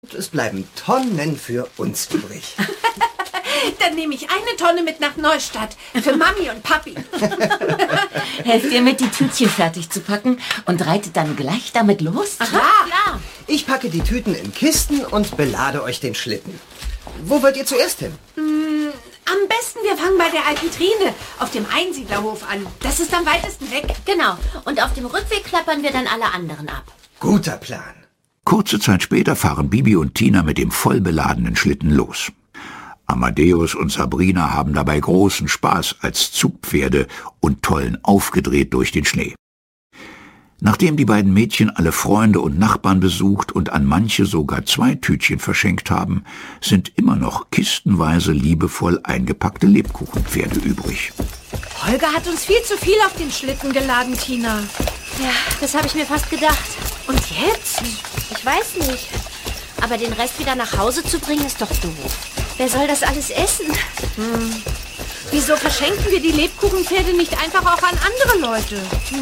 Es bleiben Tonnen für uns übrig. Dann nehme ich eine Tonne mit nach Neustadt für Mami und Papi. Helft ihr mit, die Tütchen fertig zu packen und reitet dann gleich damit los? Ach, klar. Ich packe die Tüten in Kisten und belade euch den Schlitten. Wo wollt ihr zuerst hin? Am besten, wir fangen bei der alten Trine auf dem Einsiedlerhof an. Das ist am weitesten weg. Genau. Und auf dem Rückweg klappern wir dann alle anderen ab. Guter Plan. Kurze Zeit später fahren Bibi und Tina mit dem vollbeladenen Schlitten los. Amadeus und Sabrina haben dabei großen Spaß als Zugpferde und tollen aufgedreht durch den Schnee. Nachdem die beiden Mädchen alle Freunde und Nachbarn besucht und an manche sogar 2 Tütchen verschenkt haben, sind immer noch kistenweise liebevoll eingepackte Lebkuchenpferde übrig. Holger hat uns viel zu viel auf den Schlitten geladen, Tina. Ja, das habe ich mir fast gedacht. Und jetzt? Ich weiß nicht. Aber den Rest wieder nach Hause zu bringen, ist doch doof. Wer soll das alles essen? Wieso verschenken wir die Lebkuchenpferde nicht einfach auch an andere Leute?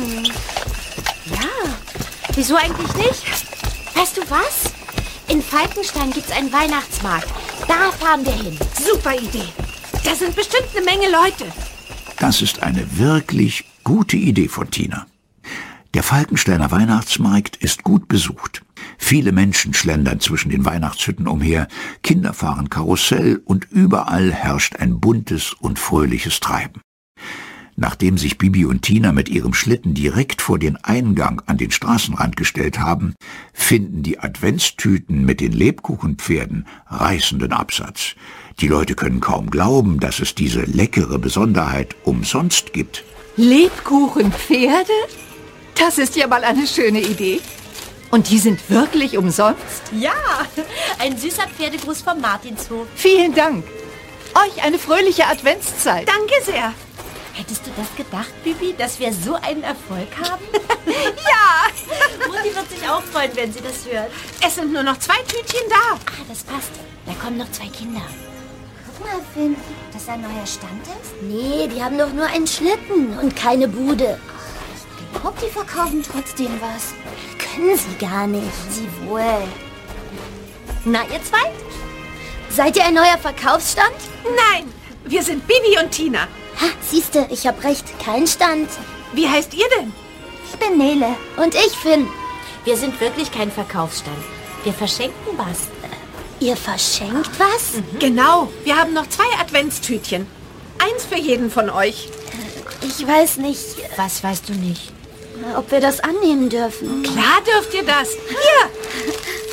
Ja, wieso eigentlich nicht? Weißt du was? In Falkenstein gibt's einen Weihnachtsmarkt. Da fahren wir hin. Super Idee. Da sind bestimmt eine Menge Leute. Das ist eine wirklich gute Idee von Tina. Der Falkensteiner Weihnachtsmarkt ist gut besucht. Viele Menschen schlendern zwischen den Weihnachtshütten umher, Kinder fahren Karussell und überall herrscht ein buntes und fröhliches Treiben. Nachdem sich Bibi und Tina mit ihrem Schlitten direkt vor den Eingang an den Straßenrand gestellt haben, finden die Adventstüten mit den Lebkuchenpferden reißenden Absatz. Die Leute können kaum glauben, dass es diese leckere Besonderheit umsonst gibt. Lebkuchenpferde? Das ist ja mal eine schöne Idee. Und die sind wirklich umsonst? Ja, ein süßer Pferdegruß vom Martinshof. Vielen Dank. Euch eine fröhliche Adventszeit. Danke sehr. Hättest du das gedacht, Bibi, dass wir so einen Erfolg haben? Ja. Mutti wird sich auch freuen, wenn sie das hört. Es sind nur noch 2 Tütchen da. Ah, das passt. Da kommen noch 2 Kinder. Guck mal, Finn, dass ein neuer Stand ist? Nee, die haben doch nur einen Schlitten und keine Bude. Ich glaube, die verkaufen trotzdem was. Können sie gar nicht. Sie wohl. Na, ihr zwei? Seid ihr ein neuer Verkaufsstand? Nein, wir sind Bibi und Tina. Ha, siehste, ich hab recht. Kein Stand. Wie heißt ihr denn? Ich bin Nele. Und ich Finn. Wir sind wirklich kein Verkaufsstand. Wir verschenken was. Ihr verschenkt was? Genau, wir haben noch 2 Adventstütchen. 1 für jeden von euch. Ich weiß nicht, Was weißt du nicht? ob wir das annehmen dürfen. Klar dürft ihr das. Hier.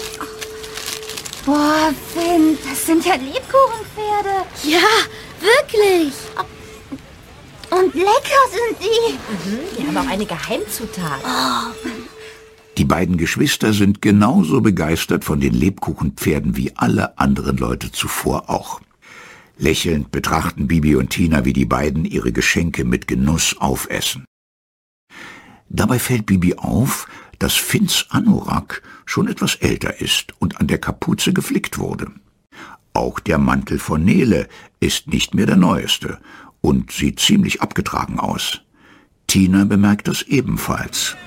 Boah, Finn, das sind ja Lebkuchenpferde. Ja, wirklich. Und lecker sind die. Wir haben auch eine Geheimzutat. Die beiden Geschwister sind genauso begeistert von den Lebkuchenpferden wie alle anderen Leute zuvor auch. Lächelnd betrachten Bibi und Tina, wie die beiden ihre Geschenke mit Genuss aufessen. Dabei fällt Bibi auf, dass Finns Anorak schon etwas älter ist und an der Kapuze geflickt wurde. Auch der Mantel von Nele ist nicht mehr der neueste und sieht ziemlich abgetragen aus. Tina bemerkt das ebenfalls.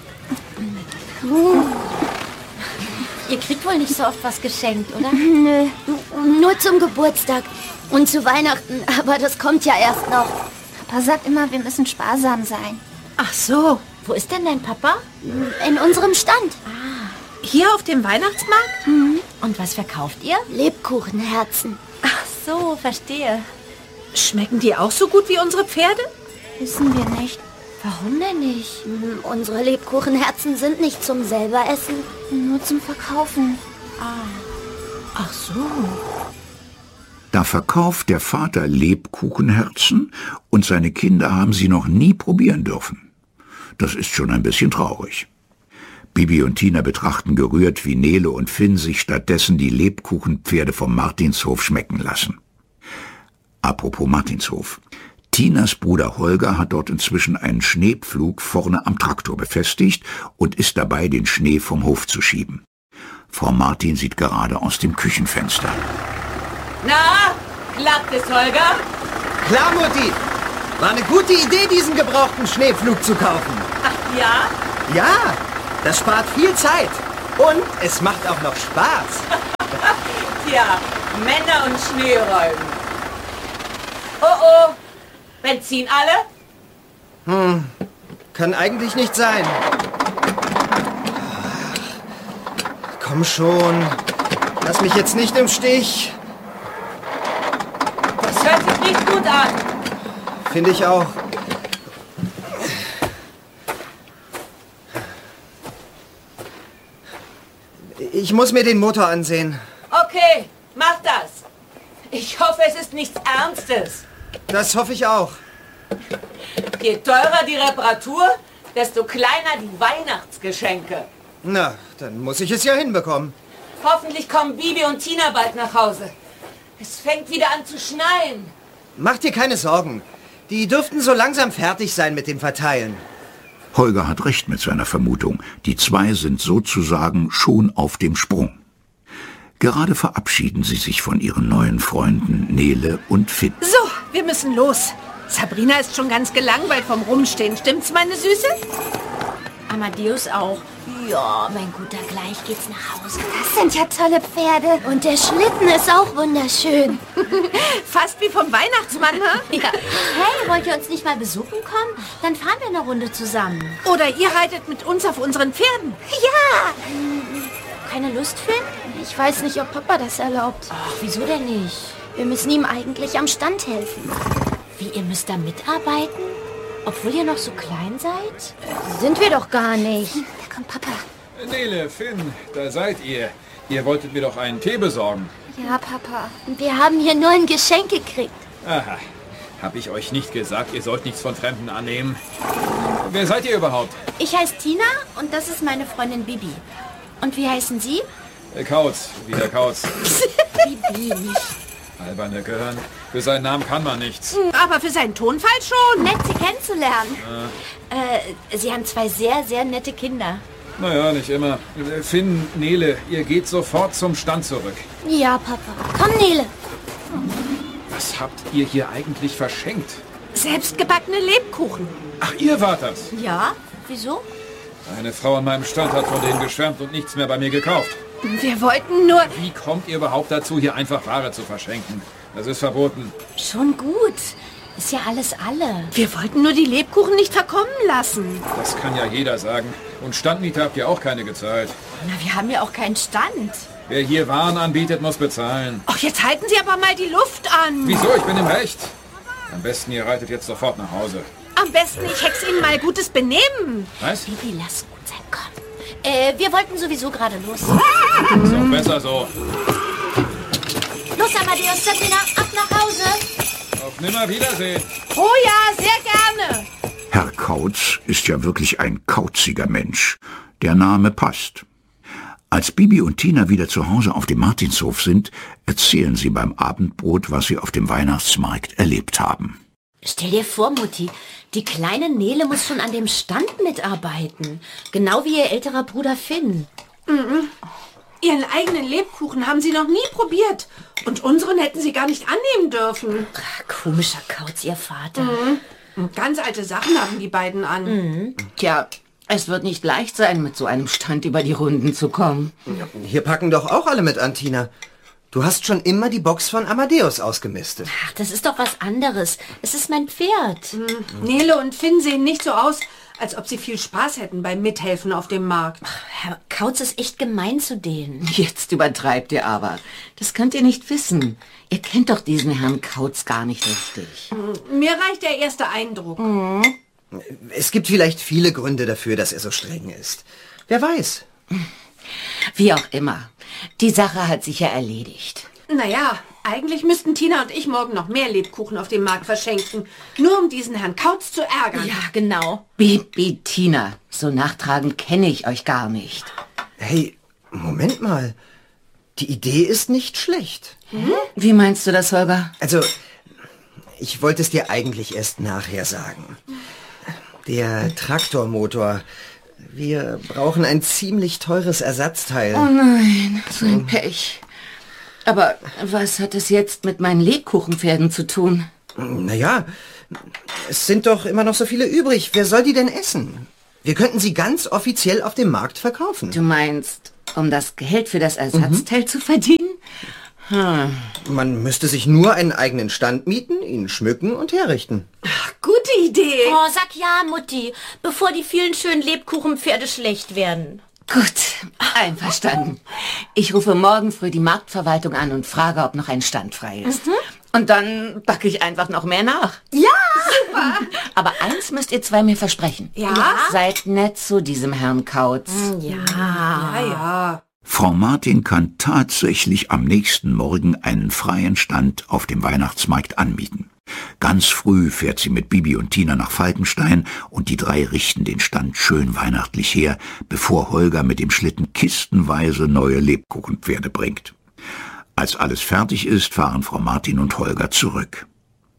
Ihr kriegt wohl nicht so oft was geschenkt, oder? Nö, nur zum Geburtstag und zu Weihnachten, aber das kommt ja erst noch. Papa sagt immer, wir müssen sparsam sein. Ach so, Wo ist denn dein Papa? In unserem Stand. hier auf dem Weihnachtsmarkt? Und was verkauft ihr? Lebkuchenherzen. Ach so, verstehe. Schmecken die auch so gut wie unsere Pferde? Wissen wir nicht. Warum denn nicht? Unsere Lebkuchenherzen sind nicht zum selber essen, nur zum Verkaufen. Ach so. Da verkauft der Vater Lebkuchenherzen und seine Kinder haben sie noch nie probieren dürfen. Das ist schon ein bisschen traurig. Bibi und Tina betrachten gerührt, wie Nele und Finn sich stattdessen die Lebkuchenpferde vom Martinshof schmecken lassen. Apropos Martinshof. Tinas Bruder Holger hat dort inzwischen einen Schneepflug vorne am Traktor befestigt und ist dabei, den Schnee vom Hof zu schieben. Frau Martin sieht gerade aus dem Küchenfenster. Na, klappt es, Holger? Klar, Mutti. War eine gute Idee, diesen gebrauchten Schneepflug zu kaufen. Ach ja? Ja, das spart viel Zeit. Und es macht auch noch Spaß. Tja, Männer und Schneeräumen. Oh, Benzin alle? Kann eigentlich nicht sein. Komm schon. Lass mich jetzt nicht im Stich. Das hört sich nicht gut an. Finde ich auch. Ich muss mir den Motor ansehen. Okay, mach das. Ich hoffe, es ist nichts Ernstes. Das hoffe ich auch. Je teurer die Reparatur, desto kleiner die Weihnachtsgeschenke. Na, dann muss ich es ja hinbekommen. Hoffentlich kommen Bibi und Tina bald nach Hause. Es fängt wieder an zu schneien. Mach dir keine Sorgen. Die dürften so langsam fertig sein mit dem Verteilen. Holger hat recht mit seiner Vermutung. Die zwei sind sozusagen schon auf dem Sprung. Gerade verabschieden sie sich von ihren neuen Freunden Nele und Finn. So, wir müssen los. Sabrina ist schon ganz gelangweilt vom Rumstehen. Stimmt's, meine Süße? Amadeus auch. Ja, mein Guter, gleich geht's nach Hause. Das sind ja tolle Pferde. Und der Schlitten ist auch wunderschön. Fast wie vom Weihnachtsmann, ha? Ja. Hey, wollt ihr uns nicht mal besuchen kommen? Dann fahren wir eine Runde zusammen. Oder ihr reitet mit uns auf unseren Pferden. Ja! Keine Lust, Finn? Ich weiß nicht, ob Papa das erlaubt. Ach, wieso denn nicht? Wir müssen ihm eigentlich am Stand helfen. Wie, ihr müsst da mitarbeiten? Obwohl ihr noch so klein seid? Sind wir doch gar nicht. Da kommt Papa. Nele, Finn, da seid ihr. Ihr wolltet mir doch einen Tee besorgen. Ja, Papa. Wir haben hier nur ein Geschenk gekriegt. Aha. Hab ich euch nicht gesagt, ihr sollt nichts von Fremden annehmen? Wer seid ihr überhaupt? Ich heiße Tina und das ist meine Freundin Bibi. Und wie heißen Sie? Kauz, wieder Kauz. Bibi nicht. Alberne Gehirn. Für seinen Namen kann man nichts. Aber für seinen Tonfall schon. Nett, Sie kennenzulernen. Sie haben zwei sehr, sehr nette Kinder. Naja, nicht immer. Finn, Nele, ihr geht sofort zum Stand zurück. Ja, Papa. Komm, Nele. Was habt ihr hier eigentlich verschenkt? Selbstgebackene Lebkuchen. Ach, ihr wart das. Ja? Wieso? Eine Frau an meinem Stand hat von denen geschwärmt und nichts mehr bei mir gekauft. Wir wollten nur... Wie kommt ihr überhaupt dazu, hier einfach Ware zu verschenken? Das ist verboten. Schon gut. Ist ja alles alle. Wir wollten nur die Lebkuchen nicht verkommen lassen. Das kann ja jeder sagen. Und Standmiete habt ihr auch keine gezahlt. Na, wir haben ja auch keinen Stand. Wer hier Waren anbietet, muss bezahlen. Ach, jetzt halten Sie aber mal die Luft an. Wieso? Ich bin im Recht. Am besten, ihr reitet jetzt sofort nach Hause. Am besten, ich hexe Ihnen mal gutes Benehmen. Was? Bibi, lass gut sein, komm. Wir wollten sowieso gerade los. Ist auch besser so. Los, Amadeus, Sabrina, ab nach Hause. Auf Nimmerwiedersehen. Oh ja, sehr gerne. Herr Kauz ist ja wirklich ein kauziger Mensch. Der Name passt. Als Bibi und Tina wieder zu Hause auf dem Martinshof sind, erzählen sie beim Abendbrot, was sie auf dem Weihnachtsmarkt erlebt haben. Stell dir vor, Mutti, die kleine Nele muss schon an dem Stand mitarbeiten. Genau wie ihr älterer Bruder Finn. Ihren eigenen Lebkuchen haben Sie noch nie probiert. Und unseren hätten Sie gar nicht annehmen dürfen. Komischer Kauz, ihr Vater. Und ganz alte Sachen haben die beiden an. Tja, es wird nicht leicht sein, mit so einem Stand über die Runden zu kommen. Hier packen doch auch alle mit an, Tina. Du hast schon immer die Box von Amadeus ausgemistet. Ach, das ist doch was anderes. Es ist mein Pferd. Nele und Finn sehen nicht so aus, als ob sie viel Spaß hätten beim Mithelfen auf dem Markt. Herr Kauz ist echt gemein zu denen. Jetzt übertreibt ihr aber. Das könnt ihr nicht wissen. Ihr kennt doch diesen Herrn Kauz gar nicht richtig. Mir reicht der erste Eindruck. Es gibt vielleicht viele Gründe dafür, dass er so streng ist. Wer weiß. Wie auch immer. Die Sache hat sich ja erledigt. Naja, eigentlich müssten Tina und ich morgen noch mehr Lebkuchen auf dem Markt verschenken. Nur um diesen Herrn Kauz zu ärgern. Ja, genau. Bibi, Tina, so nachtragend kenne ich euch gar nicht. Hey, Moment mal. Die Idee ist nicht schlecht. Wie meinst du das, Holger? Also, ich wollte es dir eigentlich erst nachher sagen. Der Traktormotor. Wir brauchen ein ziemlich teures Ersatzteil. Oh nein, so ein Pech. Aber was hat es jetzt mit meinen Lebkuchenpferden zu tun? Naja, es sind doch immer noch so viele übrig. Wer soll die denn essen? Wir könnten sie ganz offiziell auf dem Markt verkaufen. Du meinst Um das Geld für das Ersatzteil zu verdienen? Man müsste sich nur einen eigenen Stand mieten, ihn schmücken und herrichten. Ach, gute Idee. Oh, sag ja, Mutti, bevor die vielen schönen Lebkuchenpferde schlecht werden. Gut, einverstanden. Ich rufe morgen früh die Marktverwaltung an und frage, ob noch ein Stand frei ist. Und dann backe ich einfach noch mehr nach. Ja, super. Aber eins müsst ihr zwei mir versprechen. Ja? Seid nett zu diesem Herrn Kautz. Ja. Frau Martin kann tatsächlich am nächsten Morgen einen freien Stand auf dem Weihnachtsmarkt anmieten. Ganz früh fährt sie mit Bibi und Tina nach Falkenstein und die drei richten den Stand schön weihnachtlich her, bevor Holger mit dem Schlitten kistenweise neue Lebkuchenpferde bringt. Als alles fertig ist, fahren Frau Martin und Holger zurück.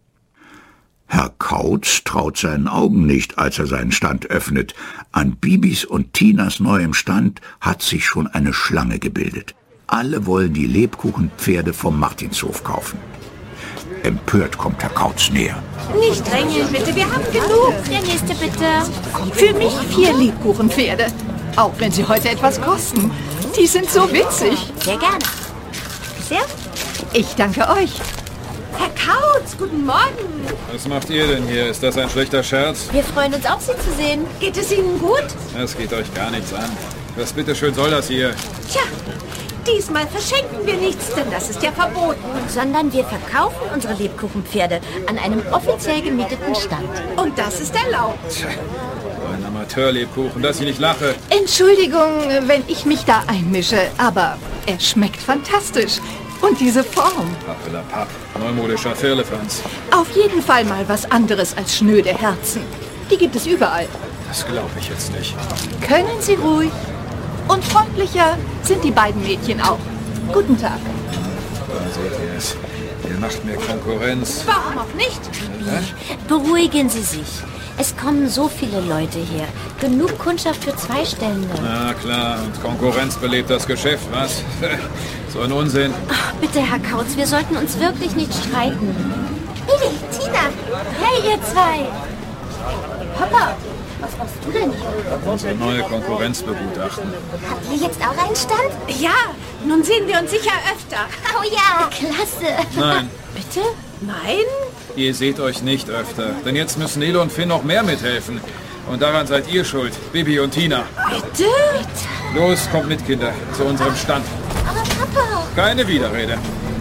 Herr Kautz traut seinen Augen nicht, als er seinen Stand öffnet. An Bibis und Tinas neuem Stand hat sich schon eine Schlange gebildet. Alle wollen die Lebkuchenpferde vom Martinshof kaufen. Empört kommt Herr Kautz näher. Nicht drängeln, bitte. Wir haben genug. Der nächste bitte. Für mich 4 Lebkuchenpferde. Auch wenn sie heute etwas kosten. Die sind so witzig. Sehr gerne. Sehr. Ich danke euch. Herr Kautz, guten Morgen. Was macht ihr denn hier? Ist das ein schlechter Scherz? Wir freuen uns auch, Sie zu sehen. Geht es Ihnen gut? Das geht euch gar nichts an. Was bitteschön soll das hier? Tja, diesmal verschenken wir nichts, denn das ist ja verboten. Sondern wir verkaufen unsere Lebkuchenpferde an einem offiziell gemieteten Stand. Und das ist erlaubt. Tja, so ein Amateurlebkuchen, dass ich nicht lache. Entschuldigung, wenn ich mich da einmische, aber er schmeckt fantastisch. Und diese Form. Pappelapapp, neumodischer Firlefanz. Auf jeden Fall mal was anderes als schnöde Herzen. Die gibt es überall. Das glaube ich jetzt nicht. Können Sie ruhig. Und freundlicher sind die beiden Mädchen auch. Guten Tag. Da seht ihr es. Ihr macht mir Konkurrenz. Warum auch nicht? Beruhigen Sie sich. Es kommen so viele Leute her. Genug Kundschaft für 2 Stände. Na klar, und Konkurrenz belebt das Geschäft, was? So ein Unsinn. Ach, bitte, Herr Kautz, wir sollten uns wirklich nicht streiten. Bibi, Tina. Hey, ihr zwei. Papa, was machst du denn hier? Unsere neue Konkurrenz begutachten. Habt ihr jetzt auch einen Stand? Ja, nun sehen wir uns sicher öfter. Oh ja, klasse. Nein, Bitte? Nein? ihr seht euch nicht öfter. Denn jetzt müssen Nele und Finn noch mehr mithelfen. Und daran seid ihr schuld, Bibi und Tina. Bitte? Los, kommt mit, Kinder, zu unserem Stand. Aber Papa. Keine Widerrede.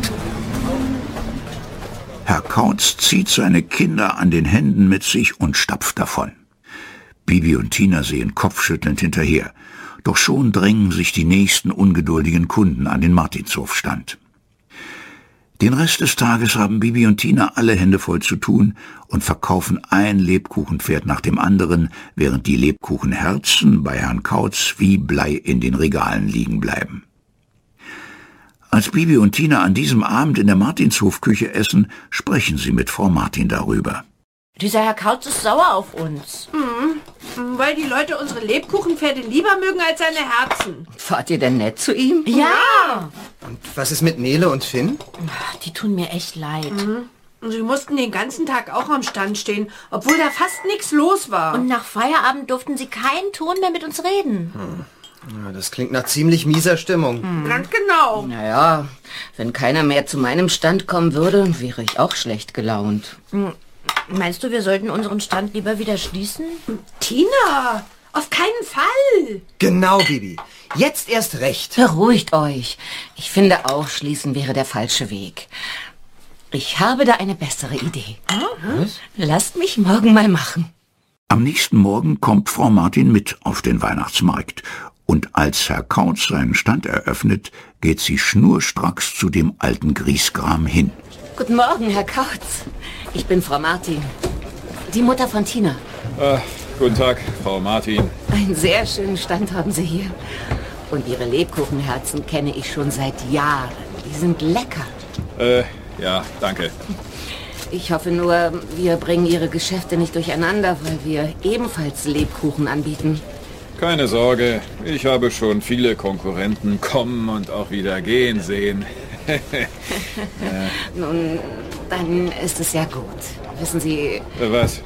Herr Kautz zieht seine Kinder an den Händen mit sich und stapft davon. Bibi und Tina sehen kopfschüttelnd hinterher. Doch schon drängen sich die nächsten ungeduldigen Kunden an den Martinshofstand. Den Rest des Tages haben Bibi und Tina alle Hände voll zu tun und verkaufen ein Lebkuchenpferd nach dem anderen, während die Lebkuchenherzen bei Herrn Kautz wie Blei in den Regalen liegen bleiben. Als Bibi und Tina an diesem Abend in der Martinshofküche essen, sprechen sie mit Frau Martin darüber. Dieser Herr Kautz ist sauer auf uns. Weil die Leute unsere Lebkuchenpferde lieber mögen als seine Herzen. Wart ihr denn nett zu ihm? Ja. Und was ist mit Nele und Finn? Die tun mir echt leid. Und sie mussten den ganzen Tag auch am Stand stehen, obwohl da fast nichts los war. Und nach Feierabend durften sie keinen Ton mehr mit uns reden. Ja, das klingt nach ziemlich mieser Stimmung. Ganz genau. Naja, wenn keiner mehr zu meinem Stand kommen würde, wäre ich auch schlecht gelaunt. Meinst du, wir sollten unseren Stand lieber wieder schließen? Tina, auf keinen Fall. Genau, Bibi. Jetzt erst recht. Beruhigt euch. Ich finde auch, schließen wäre der falsche Weg. Ich habe da eine bessere Idee. Was? Lasst mich morgen mal machen. Am nächsten Morgen kommt Frau Martin mit auf den Weihnachtsmarkt. Und als Herr Kautz seinen Stand eröffnet, geht sie schnurstracks zu dem alten Griesgram hin. Guten Morgen, Herr Kautz. Ich bin Frau Martin, die Mutter von Tina. Guten Tag, Frau Martin. Einen sehr schönen Stand haben Sie hier. Und Ihre Lebkuchenherzen kenne ich schon seit Jahren. Die sind lecker. Ja, danke. Ich hoffe nur, wir bringen Ihre Geschäfte nicht durcheinander, weil wir ebenfalls Lebkuchen anbieten. Keine Sorge, ich habe schon viele Konkurrenten kommen und auch wieder gehen sehen. Nun, dann ist es ja gut. Wissen Sie, Was?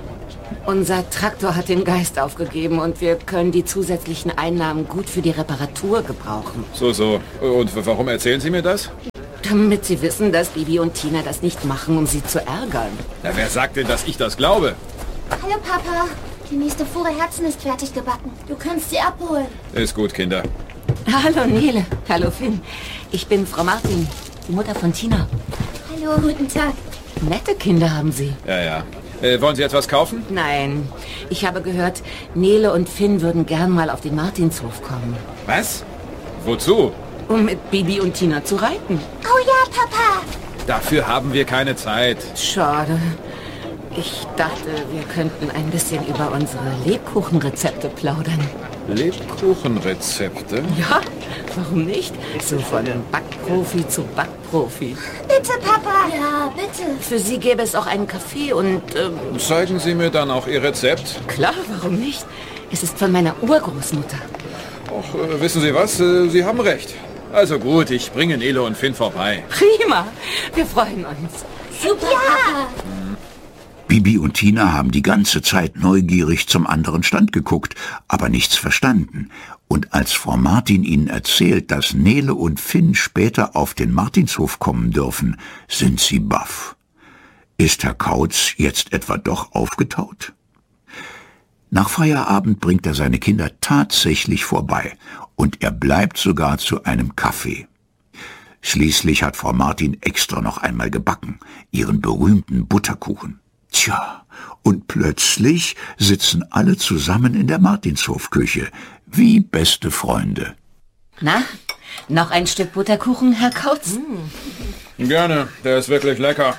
Unser Traktor hat den Geist aufgegeben und wir können die zusätzlichen Einnahmen gut für die Reparatur gebrauchen. So. Und warum erzählen Sie mir das? Damit Sie wissen, dass Bibi und Tina das nicht machen, um Sie zu ärgern. Na, wer sagt denn, dass ich das glaube? Hallo, Papa. Die nächste Fuhre Herzen ist fertig gebacken. Du kannst sie abholen. Ist gut, Kinder. Hallo Nele. Hallo Finn. Ich bin Frau Martin, die Mutter von Tina. Hallo, guten Tag. Nette Kinder haben Sie. Ja. Wollen Sie etwas kaufen? Nein, ich habe gehört, Nele und Finn würden gern mal auf den Martinshof kommen. Was? Wozu? Um mit Bibi und Tina zu reiten. Oh ja, Papa. Dafür haben wir keine Zeit. Schade. Ich dachte, wir könnten ein bisschen über unsere Lebkuchenrezepte plaudern. Lebkuchenrezepte? Ja, warum nicht? So von Backprofi zu Backprofi. Bitte, Papa. Ja, bitte. Für Sie gäbe es auch einen Kaffee und... Zeigen Sie mir dann auch Ihr Rezept? Klar, warum nicht? Es ist von meiner Urgroßmutter. Ach, wissen Sie was? Sie haben recht. Also gut, ich bringe Nele und Finn vorbei. Prima, wir freuen uns. Super, Papa. Bibi und Tina haben die ganze Zeit neugierig zum anderen Stand geguckt, aber nichts verstanden. Und als Frau Martin ihnen erzählt, dass Nele und Finn später auf den Martinshof kommen dürfen, sind sie baff. Ist Herr Kautz jetzt etwa doch aufgetaut? Nach Feierabend bringt er seine Kinder tatsächlich vorbei und er bleibt sogar zu einem Kaffee. Schließlich hat Frau Martin extra noch einmal gebacken, ihren berühmten Butterkuchen. Tja, und plötzlich sitzen alle zusammen in der Martinshofküche, wie beste Freunde. Na, noch ein Stück Butterkuchen, Herr Kautz? Gerne, der ist wirklich lecker.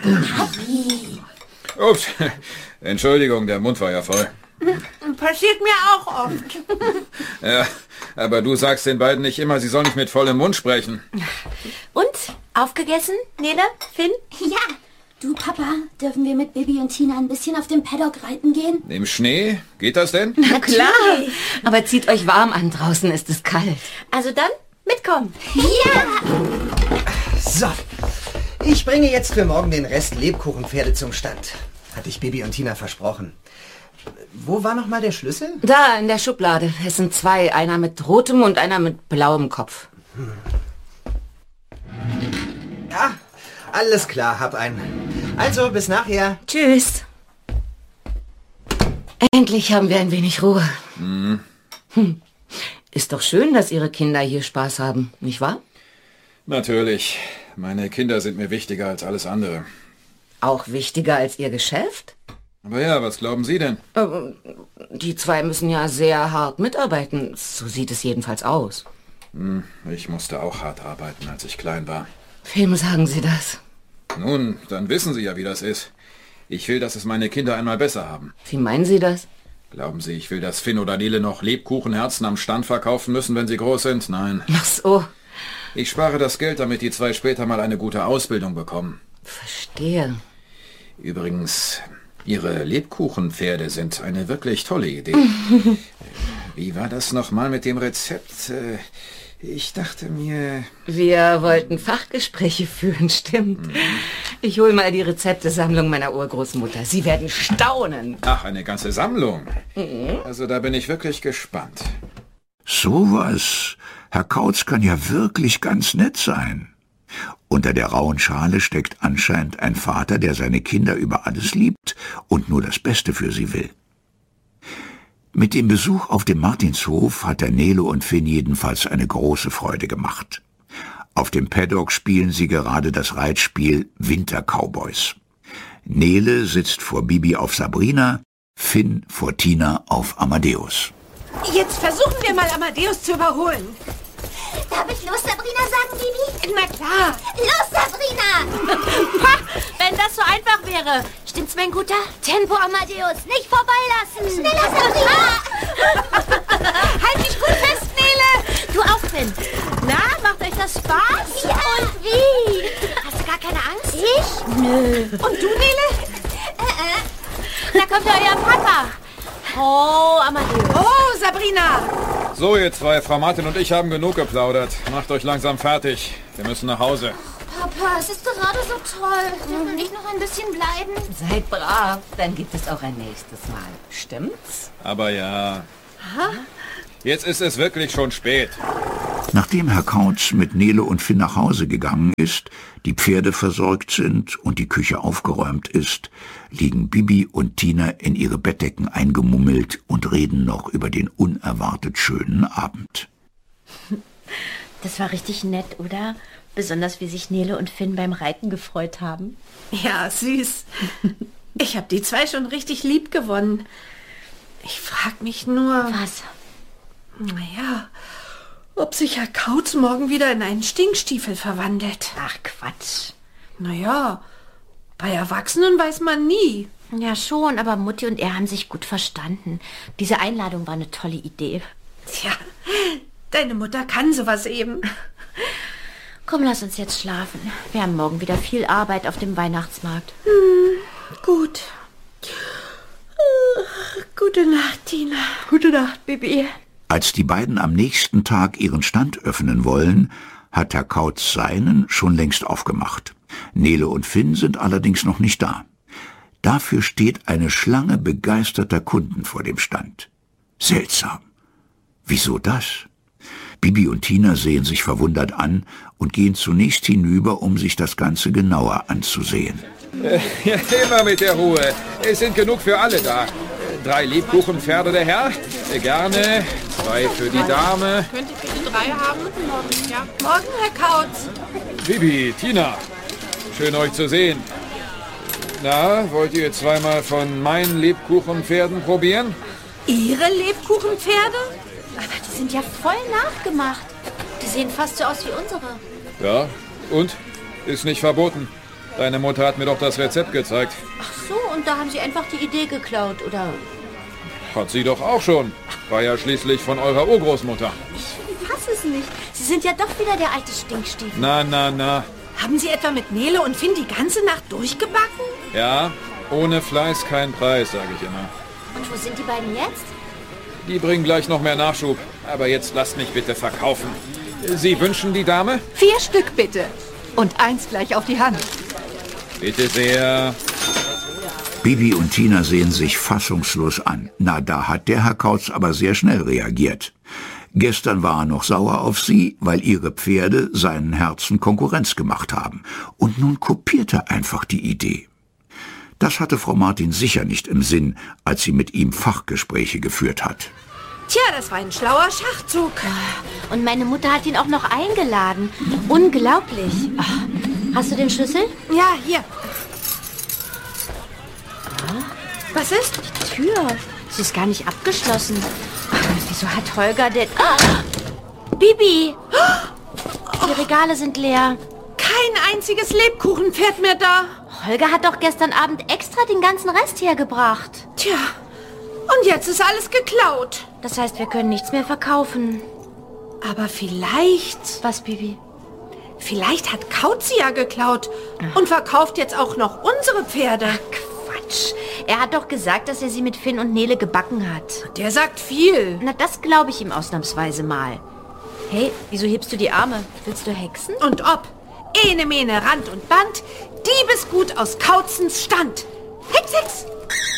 Ups, Entschuldigung, der Mund war ja voll. Passiert mir auch oft. Ja, aber du sagst den beiden nicht immer, sie sollen nicht mit vollem Mund sprechen. Und? Aufgegessen, Nele? Finn? Ja. Du, Papa, dürfen wir mit Bibi und Tina ein bisschen auf dem Paddock reiten gehen? Im Schnee? Geht das denn? Na klar, aber zieht euch warm an, draußen ist es kalt. Also dann, mitkommen. Ja! So, ich bringe jetzt für morgen den Rest Lebkuchenpferde zum Stand. Hatte ich Bibi und Tina versprochen. Wo war noch mal der Schlüssel? Da, in der Schublade. Es sind zwei, einer mit rotem und einer mit blauem Kopf. Ja, alles klar, hab einen. Also, bis nachher. Tschüss. Endlich haben wir ein wenig Ruhe. Ist doch schön, dass Ihre Kinder hier Spaß haben, nicht wahr? Natürlich. Meine Kinder sind mir wichtiger als alles andere. Auch wichtiger als Ihr Geschäft? Aber ja, was glauben Sie denn? Die zwei müssen ja sehr hart mitarbeiten. So sieht es jedenfalls aus. Ich musste auch hart arbeiten, als ich klein war. Wem sagen Sie das? Nun, dann wissen Sie ja, wie das ist. Ich will, dass es meine Kinder einmal besser haben. Wie meinen Sie das? Glauben Sie, ich will, dass Finn oder Nele noch Lebkuchenherzen am Stand verkaufen müssen, wenn sie groß sind? Nein. Ach so. Ich spare das Geld, damit die zwei später mal eine gute Ausbildung bekommen. Verstehe. Übrigens, Ihre Lebkuchenpferde sind eine wirklich tolle Idee. Wie war das nochmal mit dem Rezept? Ich dachte mir... Wir wollten Fachgespräche führen, stimmt. Ich hole mal die Rezeptesammlung meiner Urgroßmutter. Sie werden staunen. Ach, eine ganze Sammlung. Also da bin ich wirklich gespannt. Sowas. Herr Kautz kann ja wirklich ganz nett sein. Unter der rauen Schale steckt anscheinend ein Vater, der seine Kinder über alles liebt und nur das Beste für sie will. Mit dem Besuch auf dem Martinshof hat der Nele und Finn jedenfalls eine große Freude gemacht. Auf dem Paddock spielen sie gerade das Reitspiel Winter-Cowboys. Nele sitzt vor Bibi auf Sabrina, Finn vor Tina auf Amadeus. Jetzt versuchen wir mal, Amadeus zu überholen. Darf ich los, Sabrina, sagen, Bibi? Na klar. Los, Sabrina! Wenn das so einfach wäre. Stimmt's, mein Guter? Tempo, Amadeus, nicht vorbeilassen. Schneller, Sabrina! Halt dich gut fest, Nele. Du auch, Finn. Na, macht euch das Spaß? Ja. Und wie? Hast du gar keine Angst? Ich? Nö. Und du, Nele? Da kommt ja euer Papa. Oh, Amadeus. Oh, Sabrina. So, ihr zwei, Frau Martin und ich haben genug geplaudert. Macht euch langsam fertig. Wir müssen nach Hause. Papa, es ist gerade so toll. Dürfen wir nicht noch ein bisschen bleiben? Seid brav, dann gibt es auch ein nächstes Mal. Stimmt's? Aber ja. Jetzt ist es wirklich schon spät. Nachdem Herr Kautz mit Nele und Finn nach Hause gegangen ist, die Pferde versorgt sind und die Küche aufgeräumt ist, liegen Bibi und Tina in ihre Bettdecken eingemummelt und reden noch über den unerwartet schönen Abend. Das war richtig nett, oder? Besonders wie sich Nele und Finn beim Reiten gefreut haben. Ja, süß. Ich habe die zwei schon richtig lieb gewonnen. Ich frag mich nur... Was? Naja, ob sich Herr Kautz morgen wieder in einen Stinkstiefel verwandelt. Ach, Quatsch. Naja, bei Erwachsenen weiß man nie. Ja, schon, aber Mutti und er haben sich gut verstanden. Diese Einladung war eine tolle Idee. Tja, deine Mutter kann sowas eben. Komm, lass uns jetzt schlafen. Wir haben morgen wieder viel Arbeit auf dem Weihnachtsmarkt. Gut. Gute Nacht, Tina. Gute Nacht, Bibi. Als die beiden am nächsten Tag ihren Stand öffnen wollen, hat Herr Kautz seinen schon längst aufgemacht. Nele und Finn sind allerdings noch nicht da. Dafür steht eine Schlange begeisterter Kunden vor dem Stand. Seltsam. Wieso das? Bibi und Tina sehen sich verwundert an und gehen zunächst hinüber, um sich das Ganze genauer anzusehen. Ja, immer mit der Ruhe. Es sind genug für alle da. 3 Lebkuchenpferde der Herr. Gerne. 2 für die Dame. Könnte ich bitte 3 haben? Morgen, ja. Morgen, Herr Kautz. Bibi, Tina. Schön euch zu sehen. Na, wollt ihr zweimal von meinen Lebkuchenpferden probieren? Ihre Lebkuchenpferde? Aber die sind ja voll nachgemacht. Die sehen fast so aus wie unsere. Ja, und? Ist nicht verboten. Deine Mutter hat mir doch das Rezept gezeigt. Ach so, und da haben sie einfach die Idee geklaut, oder? Hat sie doch auch schon. War ja schließlich von eurer Urgroßmutter. Ich fass es nicht. Sie sind ja doch wieder der alte Stinkstiefel. Na. Haben Sie etwa mit Nele und Finn die ganze Nacht durchgebacken? Ja, ohne Fleiß kein Preis, sage ich immer. Und wo sind die beiden jetzt? Die bringen gleich noch mehr Nachschub. Aber jetzt lasst mich bitte verkaufen. Sie wünschen die Dame? 4 Stück bitte. Und 1 gleich auf die Hand. Bitte sehr. Bibi und Tina sehen sich fassungslos an. Na, da hat der Herr Kautz aber sehr schnell reagiert. Gestern war er noch sauer auf sie, weil ihre Pferde seinen Herzen Konkurrenz gemacht haben. Und nun kopiert er einfach die Idee. Das hatte Frau Martin sicher nicht im Sinn, als sie mit ihm Fachgespräche geführt hat. Tja, das war ein schlauer Schachzug. Und meine Mutter hat ihn auch noch eingeladen. Unglaublich. Ach, hast du den Schlüssel? Ja, hier. Was ist? Die Tür. Sie ist gar nicht abgeschlossen. Ach, wieso hat Holger denn... Bibi! Die Regale sind leer. Kein einziges Lebkuchenpferd mehr da. Holger hat doch gestern Abend extra den ganzen Rest hergebracht. Tja, und jetzt ist alles geklaut. Das heißt, wir können nichts mehr verkaufen. Aber vielleicht... Was, Bibi? Vielleicht hat Kautz sie ja geklaut und verkauft jetzt auch noch unsere Pferde. Quatsch. Er hat doch gesagt, dass er sie mit Finn und Nele gebacken hat. Der sagt viel. Na, das glaube ich ihm ausnahmsweise mal. Hey, wieso hebst du die Arme? Willst du hexen? Und ob. Ene, Mene, Rand und Band. Diebesgut aus Kautzens Stand. Hex, Hex.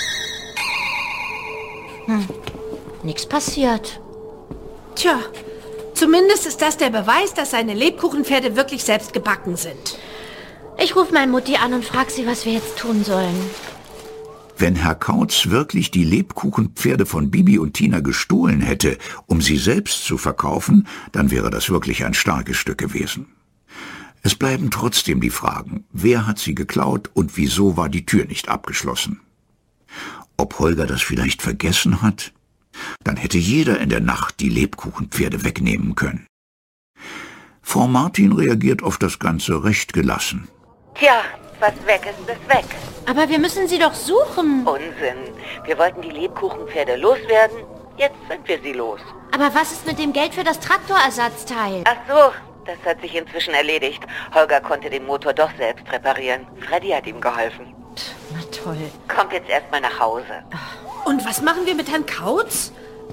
Nichts passiert. Tja, zumindest ist das der Beweis, dass seine Lebkuchenpferde wirklich selbst gebacken sind. Ich rufe meine Mutti an und frage sie, was wir jetzt tun sollen. Wenn Herr Kautz wirklich die Lebkuchenpferde von Bibi und Tina gestohlen hätte, um sie selbst zu verkaufen, dann wäre das wirklich ein starkes Stück gewesen. Es bleiben trotzdem die Fragen, wer hat sie geklaut und wieso war die Tür nicht abgeschlossen? Ob Holger das vielleicht vergessen hat? Dann hätte jeder in der Nacht die Lebkuchenpferde wegnehmen können. Frau Martin reagiert auf das Ganze recht gelassen. Tja, was weg ist, ist weg. Aber wir müssen sie doch suchen. Unsinn. Wir wollten die Lebkuchenpferde loswerden. Jetzt sind wir sie los. Aber was ist mit dem Geld für das Traktorersatzteil? Ach so, das hat sich inzwischen erledigt. Holger konnte den Motor doch selbst reparieren. Freddy hat ihm geholfen. Na toll. Kommt jetzt erstmal nach Hause. Und was machen wir mit Herrn Kautz?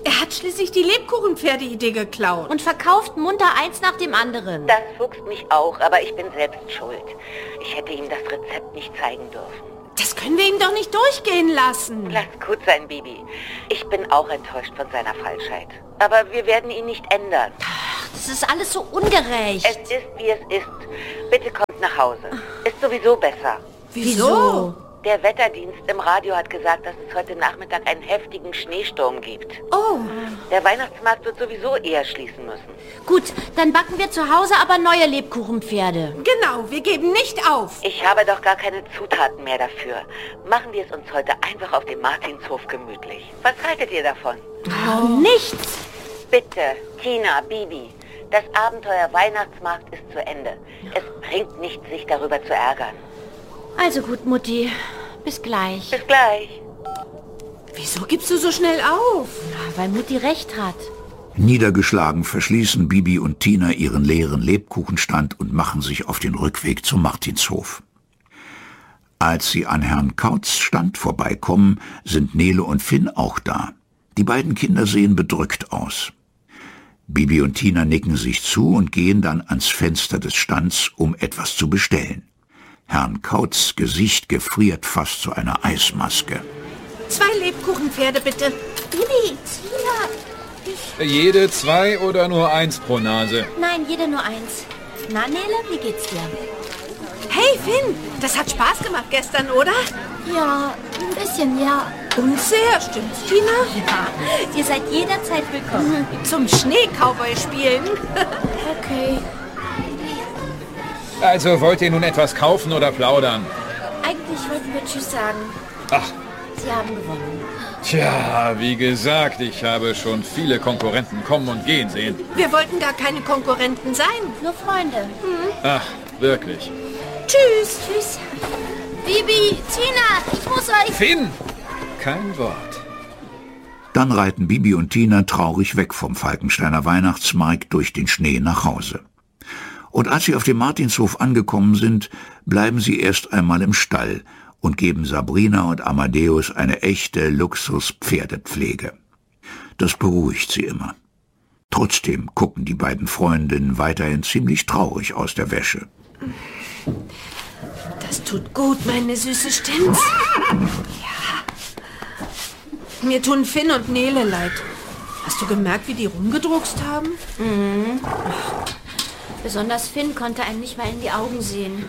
Er hat schließlich die Lebkuchenpferde-Idee geklaut. Und verkauft munter eins nach dem anderen. Das fuchst mich auch, aber ich bin selbst schuld. Ich hätte ihm das Rezept nicht zeigen dürfen. Das können wir ihm doch nicht durchgehen lassen. Lass gut sein, Bibi. Ich bin auch enttäuscht von seiner Falschheit. Aber wir werden ihn nicht ändern. Das ist alles so ungerecht. Es ist, wie es ist. Bitte kommt nach Hause. Ist sowieso besser. Wieso? Der Wetterdienst im Radio hat gesagt, dass es heute Nachmittag einen heftigen Schneesturm gibt. Oh. Der Weihnachtsmarkt wird sowieso eher schließen müssen. Gut, dann backen wir zu Hause aber neue Lebkuchenpferde. Genau, wir geben nicht auf. Ich habe doch gar keine Zutaten mehr dafür. Machen wir es uns heute einfach auf dem Martinshof gemütlich. Was haltet ihr davon? Nichts. Bitte, Tina, Bibi. Das Abenteuer Weihnachtsmarkt ist zu Ende. Es bringt nichts, sich darüber zu ärgern. Also gut, Mutti. Bis gleich. Bis gleich. Wieso gibst du so schnell auf? Weil Mutti recht hat. Niedergeschlagen verschließen Bibi und Tina ihren leeren Lebkuchenstand und machen sich auf den Rückweg zum Martinshof. Als sie an Herrn Kautz' Stand vorbeikommen, sind Nele und Finn auch da. Die beiden Kinder sehen bedrückt aus. Bibi und Tina nicken sich zu und gehen dann ans Fenster des Stands, um etwas zu bestellen. Herrn Kautz' Gesicht gefriert fast zu einer Eismaske. 2 Lebkuchenpferde, bitte. Bibi, Tina. Jede 2 oder nur 1 pro Nase? Nein, jede nur 1. Na, Nele, wie geht's dir? Hey, Finn, das hat Spaß gemacht gestern, oder? Ja, ein bisschen, ja. Und sehr, stimmt's, Tina? Ja, ihr seid jederzeit willkommen. Zum Schneecowboy spielen. Okay. Also wollt ihr nun etwas kaufen oder plaudern? Eigentlich wollten wir Tschüss sagen. Ach. Sie haben gewonnen. Tja, wie gesagt, ich habe schon viele Konkurrenten kommen und gehen sehen. Wir wollten gar keine Konkurrenten sein. Nur Freunde. Ach, wirklich. Tschüss. Tschüss. Bibi, Tina, ich muss euch... Finn! Kein Wort. Dann reiten Bibi und Tina traurig weg vom Falkensteiner Weihnachtsmarkt durch den Schnee nach Hause. Und als sie auf dem Martinshof angekommen sind, bleiben sie erst einmal im Stall und geben Sabrina und Amadeus eine echte Luxus-Pferdepflege. Das beruhigt sie immer. Trotzdem gucken die beiden Freundinnen weiterhin ziemlich traurig aus der Wäsche. Das tut gut, meine Süße, stimmt's? Ja. Mir tun Finn und Nele leid. Hast du gemerkt, wie die rumgedruckst haben? Mhm. Besonders Finn konnte einem nicht mal in die Augen sehen.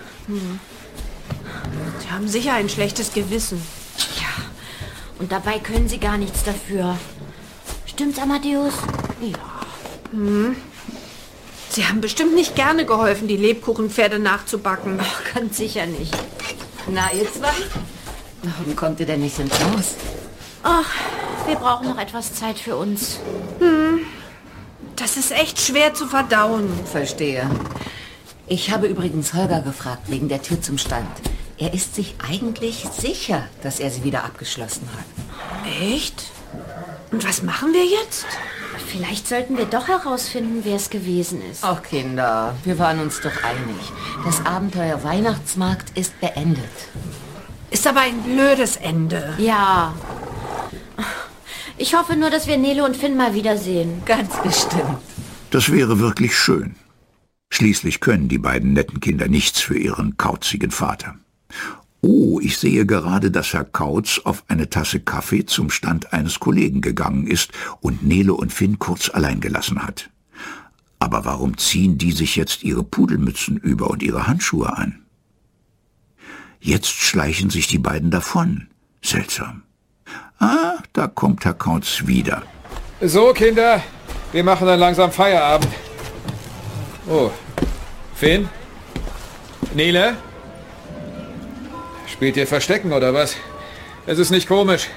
Sie haben sicher ein schlechtes Gewissen. Ja, und dabei können sie gar nichts dafür. Stimmt's, Amadeus? Ja. Sie haben bestimmt nicht gerne geholfen, die Lebkuchenpferde nachzubacken. Ach, ganz sicher nicht. Na, ihr zwei? Warum kommt ihr denn nicht ins Haus? Ach, wir brauchen noch etwas Zeit für uns. Das ist echt schwer zu verdauen. Verstehe. Ich habe übrigens Holger gefragt wegen der Tür zum Stand. Er ist sich eigentlich sicher, dass er sie wieder abgeschlossen hat. Echt? Und was machen wir jetzt? Vielleicht sollten wir doch herausfinden, wer es gewesen ist. Ach Kinder, wir waren uns doch einig. Das Abenteuer Weihnachtsmarkt ist beendet. Ist aber ein blödes Ende. Ja. Ich hoffe nur, dass wir Nele und Finn mal wiedersehen. Ganz bestimmt. Das wäre wirklich schön. Schließlich können die beiden netten Kinder nichts für ihren kauzigen Vater. Oh, ich sehe gerade, dass Herr Kautz auf eine Tasse Kaffee zum Stand eines Kollegen gegangen ist und Nele und Finn kurz allein gelassen hat. Aber warum ziehen die sich jetzt ihre Pudelmützen über und ihre Handschuhe an? Jetzt schleichen sich die beiden davon. Seltsam. Ah, da kommt Herr Kautz wieder. So, Kinder, wir machen dann langsam Feierabend. Oh, Finn? Nele? Spielt ihr Verstecken oder was? Es ist nicht komisch.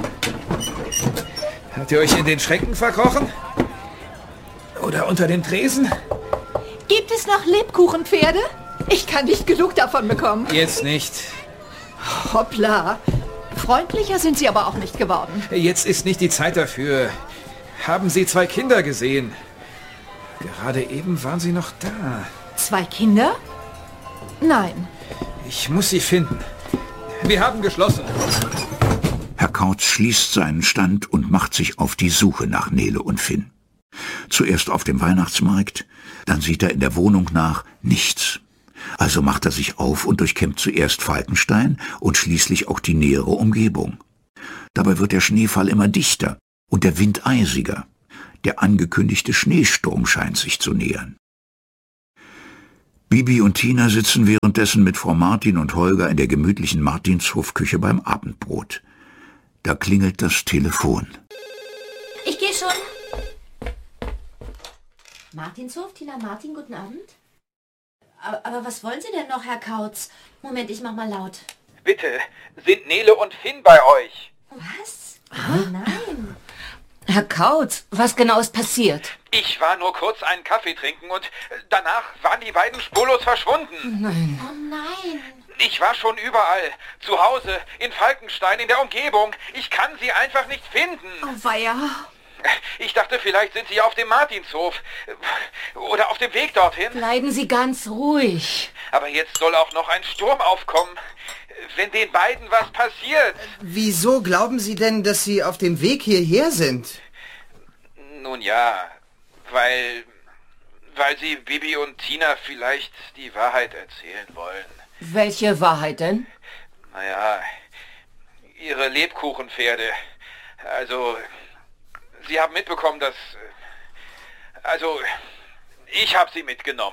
Habt ihr euch in den Schränken verkrochen? Oder unter den Tresen? Gibt es noch Lebkuchenpferde? Ich kann nicht genug davon bekommen. Jetzt nicht. Hoppla. Freundlicher sind sie aber auch nicht geworden. Jetzt ist nicht die Zeit dafür. Haben Sie 2 Kinder gesehen? Gerade eben waren sie noch da. 2 Kinder? Nein. Ich muss sie finden. Wir haben geschlossen. Herr Kauz schließt seinen Stand und macht sich auf die Suche nach Nele und Finn. Zuerst auf dem Weihnachtsmarkt, dann sieht er in der Wohnung nach nichts. Also macht er sich auf und durchkämmt zuerst Falkenstein und schließlich auch die nähere Umgebung. Dabei wird der Schneefall immer dichter und der Wind eisiger. Der angekündigte Schneesturm scheint sich zu nähern. Bibi und Tina sitzen währenddessen mit Frau Martin und Holger in der gemütlichen Martinshofküche beim Abendbrot. Da klingelt das Telefon. Ich gehe schon. Martinshof, Tina Martin, guten Abend. Aber was wollen Sie denn noch, Herr Kauz? Moment, ich mach mal laut. Bitte, sind Nele und Finn bei euch? Was? Oh, nein. Herr Kauz, was genau ist passiert? Ich war nur kurz einen Kaffee trinken und danach waren die beiden spurlos verschwunden. Nein. Oh nein. Ich war schon überall. Zu Hause, in Falkenstein, in der Umgebung. Ich kann sie einfach nicht finden. Oh weia. Ich dachte, vielleicht sind sie auf dem Martinshof. Oder auf dem Weg dorthin. Bleiben Sie ganz ruhig. Aber jetzt soll auch noch ein Sturm aufkommen. Wenn den beiden was passiert. Wieso glauben Sie denn, dass sie auf dem Weg hierher sind? Nun ja, weil sie Bibi und Tina vielleicht die Wahrheit erzählen wollen. Welche Wahrheit denn? Naja, ihre Lebkuchenpferde. Also, sie haben mitbekommen, dass... Also, ich habe sie mitgenommen.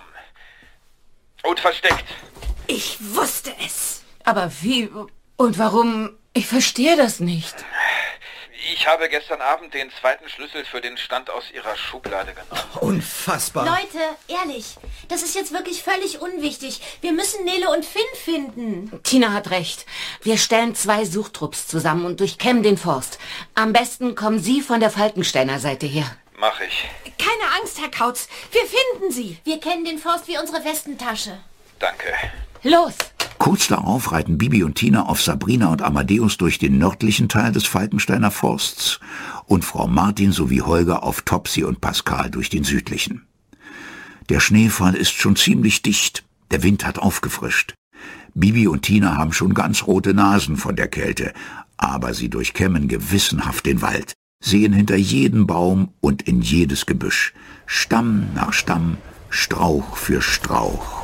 Und versteckt. Ich wusste es. Aber wie und warum? Ich verstehe das nicht. Ich habe gestern Abend den zweiten Schlüssel für den Stand aus ihrer Schublade genommen. Unfassbar. Leute, ehrlich, das ist jetzt wirklich völlig unwichtig. Wir müssen Nele und Finn finden. Tina hat recht. Wir stellen 2 Suchtrupps zusammen und durchkämmen den Forst. Am besten kommen Sie von der Falkensteiner Seite her. Mach ich. Keine Angst, Herr Kauz. Wir finden sie. Wir kennen den Forst wie unsere Westentasche. Danke. Los! Kurz darauf reiten Bibi und Tina auf Sabrina und Amadeus durch den nördlichen Teil des Falkensteiner Forsts und Frau Martin sowie Holger auf Topsy und Pascal durch den südlichen. Der Schneefall ist schon ziemlich dicht, der Wind hat aufgefrischt. Bibi und Tina haben schon ganz rote Nasen von der Kälte, aber sie durchkämmen gewissenhaft den Wald, sehen hinter jeden Baum und in jedes Gebüsch, Stamm nach Stamm, Strauch für Strauch.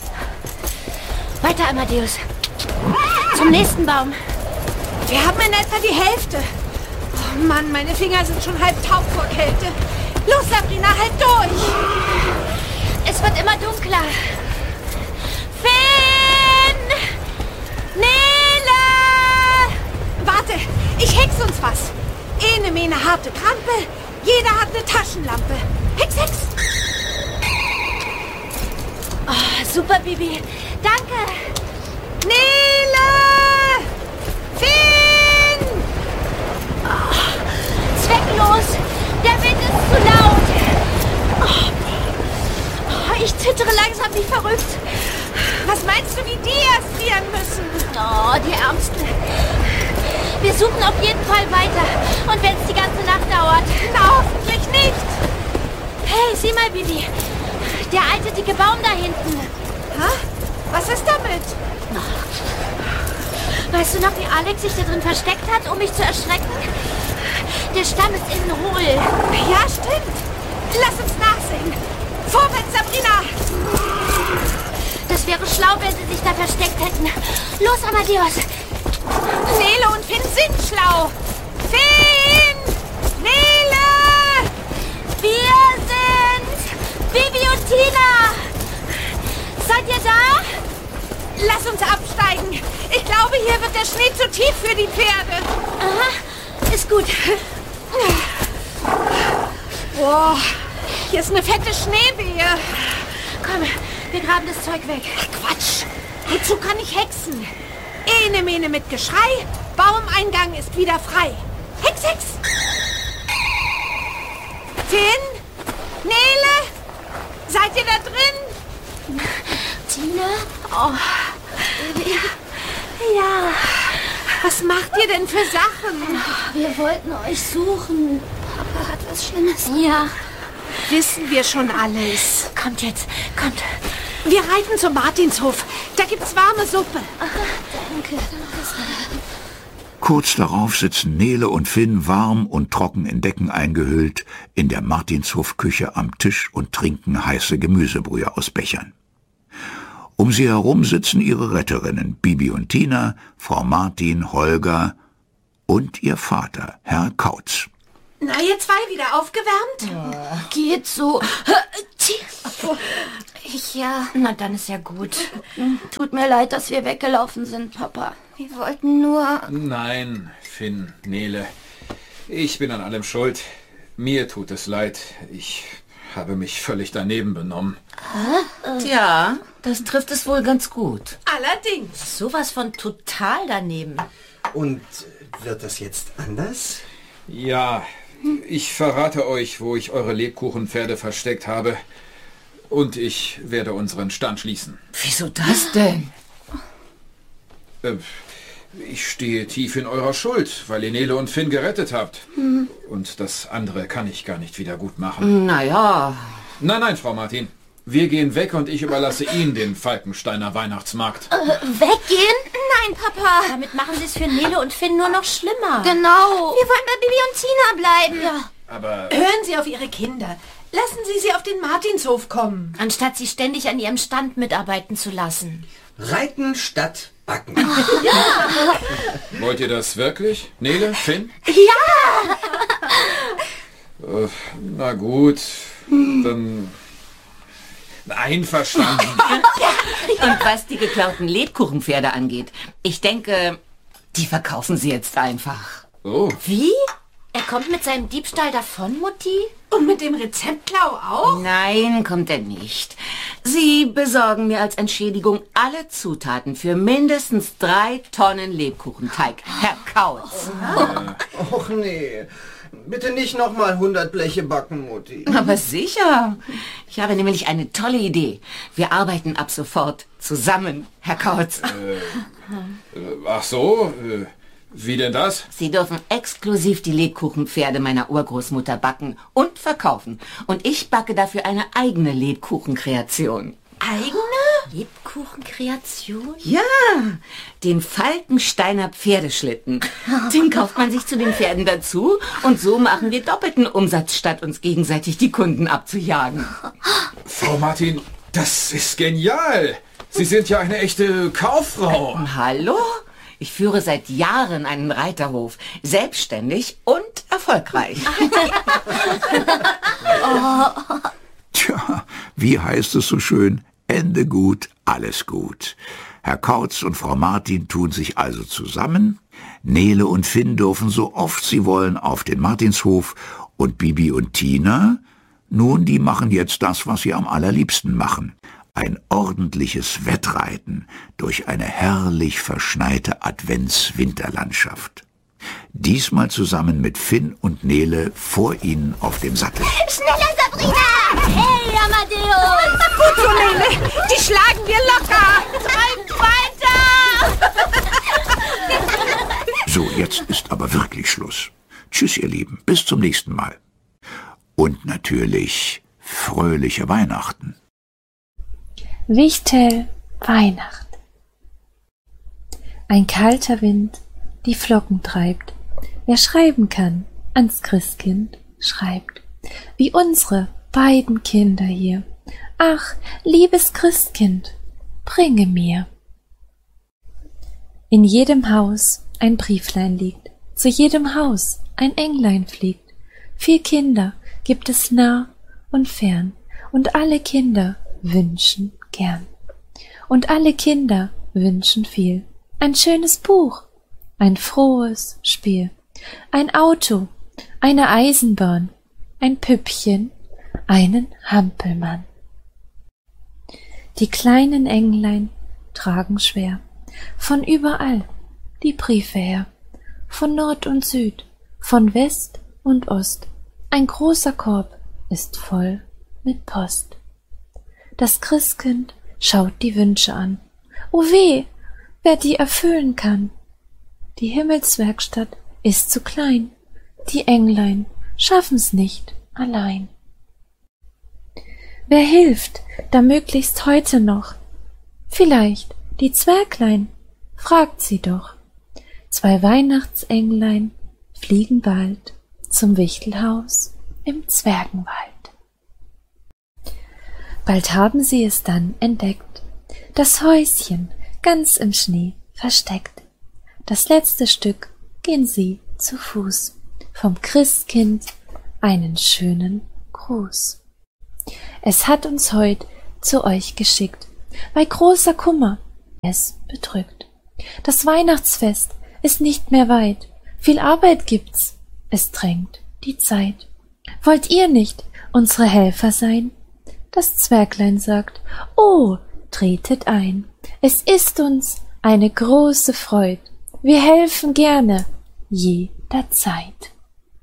Weiter, Amadeus. Zum nächsten Baum. Wir haben in etwa die Hälfte. Oh Mann, meine Finger sind schon halb taub vor Kälte. Los, Sabrina, halt durch. Es wird immer dunkler. Finn! Nele! Warte, ich hex uns was. Ene mene harte Krampe, jeder hat eine Taschenlampe. Hex, hex. Oh, super, Bibi. Danke. Nele! Finn! Oh, zwecklos. Der Wind ist zu laut. Oh, ich zittere langsam wie verrückt. Was meinst du, wie die erfrieren müssen? Oh, die Ärmsten. Wir suchen auf jeden Fall weiter. Und wenn es die ganze Nacht dauert. Na, hoffentlich nicht. Hey, sieh mal, Bibi. Der alte, dicke Baum da hinten. Hä? Was ist damit? Weißt du noch, wie Alex sich da drin versteckt hat, um mich zu erschrecken? Der Stamm ist innen hohl. Ja, stimmt. Lass uns nachsehen. Vorwärts, Sabrina. Das wäre schlau, wenn sie sich da versteckt hätten. Los, Amadeus. Nele und Finn sind schlau. Finn! Nele! Wir sind Bibi und Tina. Seid ihr da? Lass uns absteigen. Ich glaube, hier wird der Schnee zu tief für die Pferde. Aha, ist gut. Boah, hier ist eine fette Schneewehe. Komm, wir graben das Zeug weg. Ach, Quatsch. Wozu kann ich hexen? Ene mene mit Geschrei. Baumeingang ist wieder frei. Hex, hex. Finn? Nele? Seid ihr da drin? Tina? Oh. Ja. Was macht ihr denn für Sachen? Wir wollten euch suchen. Papa hat was Schlimmes. Ja. Wissen wir schon alles. Kommt jetzt, kommt. Wir reiten zum Martinshof. Da gibt's warme Suppe. Aha, danke. Kurz darauf sitzen Nele und Finn warm und trocken in Decken eingehüllt in der Martinshofküche am Tisch und trinken heiße Gemüsebrühe aus Bechern. Um sie herum sitzen ihre Retterinnen, Bibi und Tina, Frau Martin, Holger und ihr Vater, Herr Kautz. Na, ihr zwei wieder aufgewärmt? Geht so. Na, dann ist ja gut. Tut mir leid, dass wir weggelaufen sind, Papa. Wir wollten nur... Nein, Finn, Nele. Ich bin an allem schuld. Mir tut es leid. Ich habe mich völlig daneben benommen. Tja, das trifft es wohl ganz gut. Allerdings. Sowas von total daneben. Und wird das jetzt anders? Ja, ich verrate euch, wo ich eure Lebkuchenpferde versteckt habe. Und ich werde unseren Stand schließen. Wieso das denn? Ich stehe tief in eurer Schuld, weil ihr Nele und Finn gerettet habt. Und das andere kann ich gar nicht wieder gut machen. Naja. Nein, Frau Martin. Wir gehen weg und ich überlasse Ihnen den Falkensteiner Weihnachtsmarkt. Weggehen? Nein, Papa. Damit machen sie es für Nele und Finn nur noch schlimmer. Genau. Wir wollen bei Bibi und Tina bleiben. Ja. Aber... Hören Sie auf Ihre Kinder. Lassen Sie sie auf den Martinshof kommen. Anstatt sie ständig an ihrem Stand mitarbeiten zu lassen. Reiten statt backen. Wollt ihr das wirklich, Nele, Finn? Ja! Na gut, dann... Einverstanden. Und was die geklauten Lebkuchenpferde angeht, ich denke, die verkaufen sie jetzt einfach. Oh. Wie? Er kommt mit seinem Diebstahl davon, Mutti? Und mit dem Rezeptklau auch? Nein, kommt er nicht. Sie besorgen mir als Entschädigung alle Zutaten für mindestens 3 Tonnen Lebkuchenteig, Herr Kautz. Och nee, bitte nicht nochmal 100 Bleche backen, Mutti. Aber sicher. Ich habe nämlich eine tolle Idee. Wir arbeiten ab sofort zusammen, Herr Kautz. Ach so, wie denn das? Sie dürfen exklusiv die Lebkuchenpferde meiner Urgroßmutter backen und verkaufen. Und ich backe dafür eine eigene Lebkuchenkreation. Eigene? Lebkuchenkreation? Ja, den Falkensteiner Pferdeschlitten. Den kauft man sich zu den Pferden dazu und so machen wir doppelten Umsatz, statt uns gegenseitig die Kunden abzujagen. Frau Martin, das ist genial. Sie sind ja eine echte Kauffrau. Hallo? Ich führe seit Jahren einen Reiterhof, selbstständig und erfolgreich. Tja, wie heißt es so schön? Ende gut, alles gut. Herr Kautz und Frau Martin tun sich also zusammen. Nele und Finn dürfen so oft sie wollen auf den Martinshof und Bibi und Tina, nun, die machen jetzt das, was sie am allerliebsten machen. Ein ordentliches Wettreiten durch eine herrlich verschneite Advents-Winterlandschaft. Diesmal zusammen mit Finn und Nele vor ihnen auf dem Sattel. Schneller, Sabrina! Hey, Amadeus! Gut so, Nele. Die schlagen wir locker. Treibt weiter! So, jetzt ist aber wirklich Schluss. Tschüss, ihr Lieben, bis zum nächsten Mal. Und natürlich fröhliche Weihnachten. Wichtel, Weihnacht. Ein kalter Wind die Flocken treibt. Wer schreiben kann, ans Christkind schreibt. Wie unsere beiden Kinder hier. Ach, liebes Christkind, bringe mir. In jedem Haus ein Brieflein liegt, zu jedem Haus ein Englein fliegt. 4 Kinder gibt es nah und fern, und alle Kinder wünschen gern. Und alle Kinder wünschen viel. Ein schönes Buch, ein frohes Spiel, ein Auto, eine Eisenbahn, ein Püppchen, einen Hampelmann. Die kleinen Englein tragen schwer von überall die Briefe her, von Nord und Süd, von West und Ost. Ein großer Korb ist voll mit Post. Das Christkind schaut die Wünsche an. O weh, wer die erfüllen kann. Die Himmelswerkstatt ist zu klein. Die Englein schaffen's nicht allein. Wer hilft, da möglichst heute noch? Vielleicht die Zwerglein, fragt sie doch. 2 Weihnachtsenglein fliegen bald zum Wichtelhaus im Zwergenwald. Bald haben sie es dann entdeckt, das Häuschen ganz im Schnee versteckt. Das letzte Stück gehen sie zu Fuß, vom Christkind einen schönen Gruß. Es hat uns heut zu euch geschickt, weil großer Kummer es bedrückt. Das Weihnachtsfest ist nicht mehr weit, viel Arbeit gibt's, es drängt die Zeit. Wollt ihr nicht unsere Helfer sein? Das Zwerglein sagt, oh, tretet ein, es ist uns eine große Freud, wir helfen gerne jederzeit.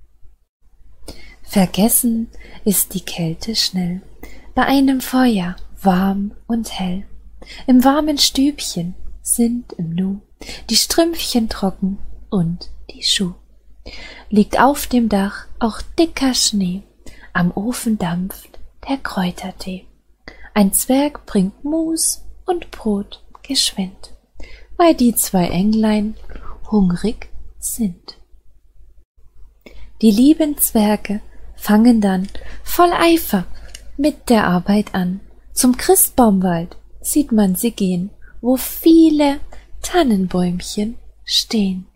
Vergessen ist die Kälte schnell, bei einem Feuer warm und hell. Im warmen Stübchen sind im Nu die Strümpfchen trocken und die Schuh. Liegt auf dem Dach auch dicker Schnee, am Ofen dampft der Kräutertee. Ein Zwerg bringt Mus und Brot geschwind, weil die 2 Englein hungrig sind. Die lieben Zwerge fangen dann voll Eifer mit der Arbeit an. Zum Christbaumwald sieht man sie gehen, wo viele Tannenbäumchen stehen.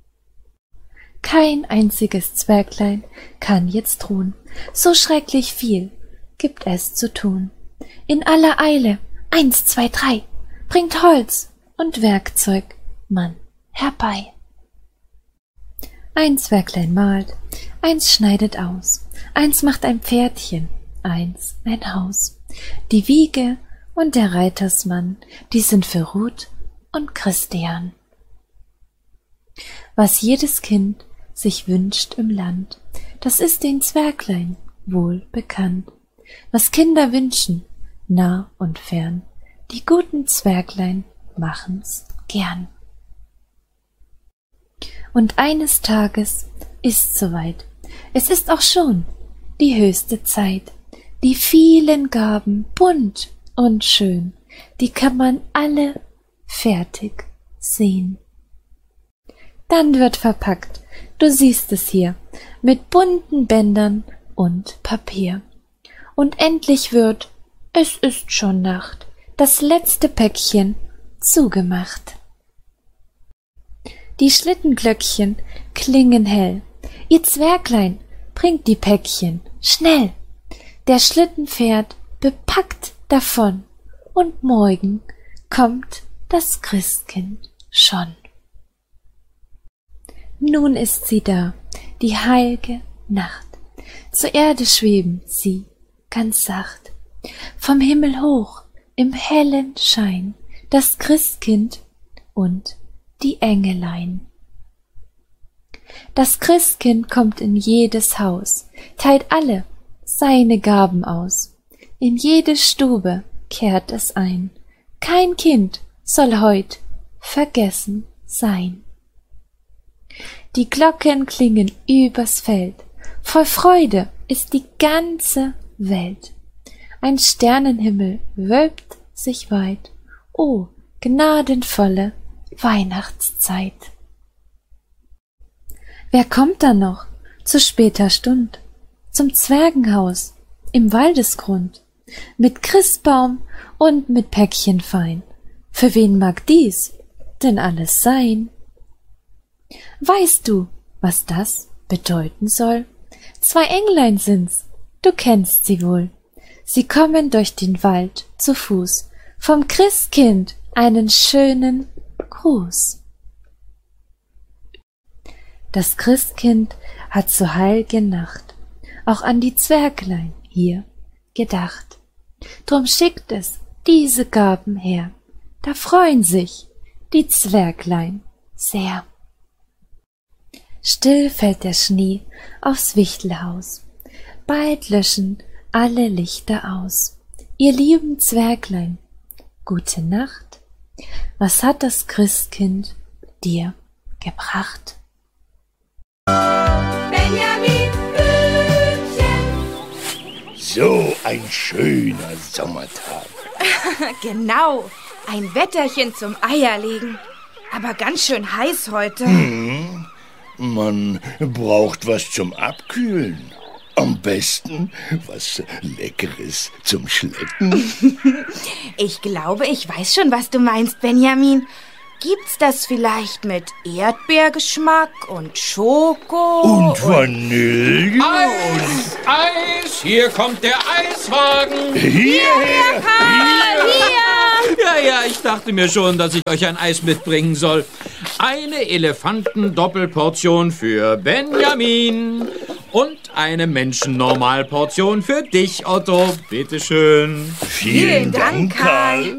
Kein einziges Zwerglein kann jetzt ruhen, so schrecklich viel gibt es zu tun. In aller Eile, 1, 2, 3, bringt Holz und Werkzeug man herbei. Ein Zwerglein malt, eins schneidet aus, eins macht ein Pferdchen, eins ein Haus. Die Wiege und der Reitersmann, die sind für Ruth und Christian. Was jedes Kind sich wünscht im Land, das ist den Zwerglein wohl bekannt. Was Kinder wünschen, nah und fern, die guten Zwerglein machen's gern. Und eines Tages ist soweit, es ist auch schon die höchste Zeit, die vielen Gaben bunt und schön, die kann man alle fertig sehen. Dann wird verpackt, du siehst es hier, mit bunten Bändern und Papier. Und endlich wird, es ist schon Nacht, das letzte Päckchen zugemacht. Die Schlittenglöckchen klingen hell, ihr Zwerglein bringt die Päckchen schnell. Der Schlitten fährt bepackt davon und morgen kommt das Christkind schon. Nun ist sie da, die heilge Nacht, zur Erde schweben sie ganz sacht. Vom Himmel hoch im hellen Schein das Christkind und die Engelein. Das Christkind kommt in jedes Haus, teilt alle seine Gaben aus. In jede Stube kehrt es ein. Kein Kind soll heut vergessen sein. Die Glocken klingen übers Feld, voll Freude ist die ganze Welt. Ein Sternenhimmel wölbt sich weit, o gnadenvolle Weihnachtszeit. Wer kommt da noch zu später Stund zum Zwergenhaus im Waldesgrund mit Christbaum und mit Päckchen fein? Für wen mag dies denn alles sein? Weißt du, was das bedeuten soll? 2 Englein sind's, du kennst sie wohl. Sie kommen durch den Wald zu Fuß, vom Christkind einen schönen Gruß. Das Christkind hat zur heilgen Nacht auch an die Zwerglein hier gedacht. Drum schickt es diese Gaben her, da freuen sich die Zwerglein sehr. Still fällt der Schnee aufs Wichtelhaus, bald löschen alle Lichter aus. Ihr lieben Zwerglein, gute Nacht, was hat das Christkind dir gebracht? Benjamin Blümchen. So ein schöner Sommertag. Genau, ein Wetterchen zum Eierlegen. aber ganz schön heiß heute. Man braucht was zum Abkühlen. Am besten was Leckeres zum Schlecken. Ich glaube, ich weiß schon, was du meinst, Benjamin. Gibt's das vielleicht mit Erdbeergeschmack und Schoko? Und Vanille? Eis! Hier kommt der Eiswagen! Hierher! Ja, ich dachte mir schon, dass ich euch ein Eis mitbringen soll. Eine Elefanten-Doppelportion für Benjamin und eine Menschen-Normalportion für dich, Otto. Bitteschön. Vielen Dank, Karl.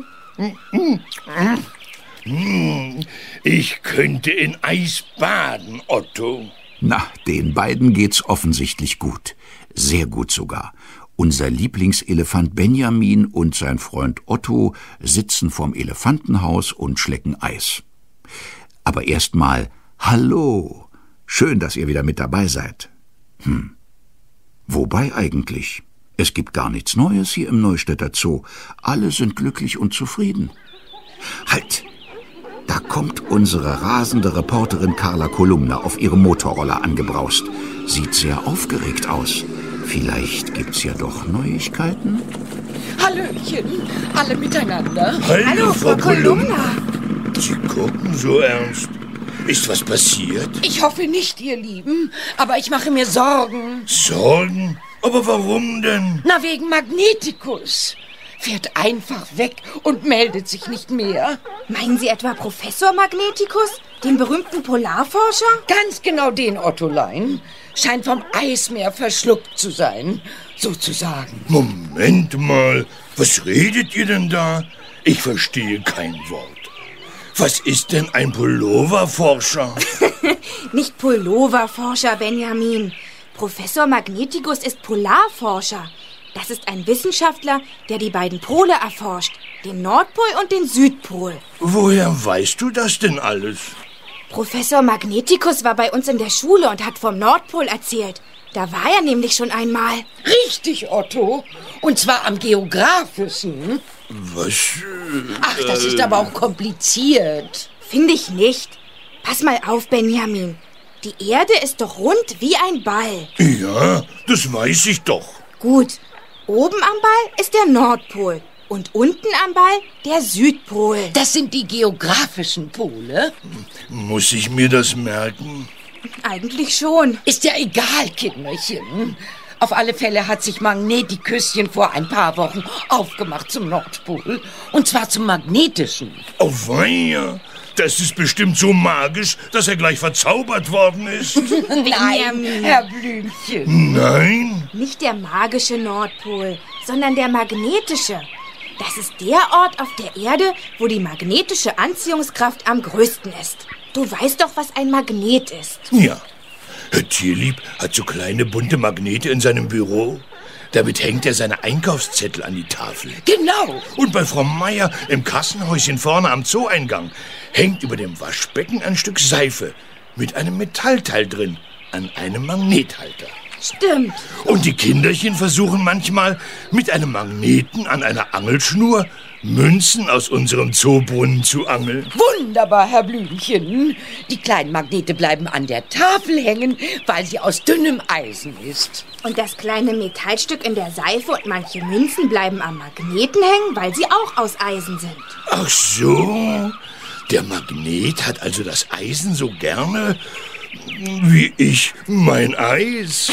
Ich könnte in Eis baden, Otto. Na, den beiden geht's offensichtlich gut. Sehr gut sogar. Unser Lieblingselefant Benjamin und sein Freund Otto sitzen vorm Elefantenhaus und schlecken Eis. Aber erstmal hallo. Schön, dass ihr wieder mit dabei seid. Wobei eigentlich? Es gibt gar nichts Neues hier im Neustädter Zoo. Alle sind glücklich und zufrieden. Halt! Da kommt unsere rasende Reporterin Carla Kolumna auf ihrem Motorroller angebraust. Sieht sehr aufgeregt aus. Vielleicht gibt's ja doch Neuigkeiten? Hallöchen, alle miteinander. Hallo, Frau Kolumna. Sie gucken so ernst. Ist was passiert? Ich hoffe nicht, ihr Lieben, aber ich mache mir Sorgen. Sorgen? Aber warum denn? Na, wegen Magneticus. Fährt einfach weg und meldet sich nicht mehr. Meinen Sie etwa Professor Magneticus, den berühmten Polarforscher? Ganz genau den, Ottolein. Scheint vom Eismeer verschluckt zu sein, sozusagen. Moment mal, was redet ihr denn da? Ich verstehe kein Wort. Was ist denn ein Pulloverforscher? Nicht Pulloverforscher, Benjamin. Professor Magneticus ist Polarforscher. Das ist ein Wissenschaftler, der die beiden Pole erforscht, den Nordpol und den Südpol. Woher weißt du das denn alles? Professor Magneticus war bei uns in der Schule und hat vom Nordpol erzählt. Da war er nämlich schon einmal. Richtig, Otto. Und zwar am Geografischen. Was? Ach, das ist aber auch kompliziert. Finde ich nicht. Pass mal auf, Benjamin. Die Erde ist doch rund wie ein Ball. Ja, das weiß ich doch. Gut. Oben am Ball ist der Nordpol und unten am Ball der Südpol. Das sind die geografischen Pole. Muss ich mir das merken? Eigentlich schon. Ist ja egal, Kinderchen. Auf alle Fälle hat sich Magnetiküsschen vor ein paar Wochen aufgemacht zum Nordpol. Und zwar zum magnetischen. Oh weia, das ist bestimmt so magisch, dass er gleich verzaubert worden ist. Nein, Herr Blümchen. Nein? Nicht der magische Nordpol, sondern der magnetische. Das ist der Ort auf der Erde, wo die magnetische Anziehungskraft am größten ist. Du weißt doch, was ein Magnet ist. Ja. Herr Tierlieb hat so kleine bunte Magnete in seinem Büro. Damit hängt er seine Einkaufszettel an die Tafel. Genau. Und bei Frau Meier im Kassenhäuschen vorne am Zooeingang hängt über dem Waschbecken ein Stück Seife mit einem Metallteil drin an einem Magnethalter. Stimmt. Und die Kinderchen versuchen manchmal mit einem Magneten an einer Angelschnur Münzen aus unserem Zoobrunnen zu angeln. Wunderbar, Herr Blümchen. Die kleinen Magnete bleiben an der Tafel hängen, weil sie aus dünnem Eisen ist. Und das kleine Metallstück in der Seife und manche Münzen bleiben am Magneten hängen, weil sie auch aus Eisen sind. Ach so, der Magnet hat also das Eisen so gerne wie ich mein Eis.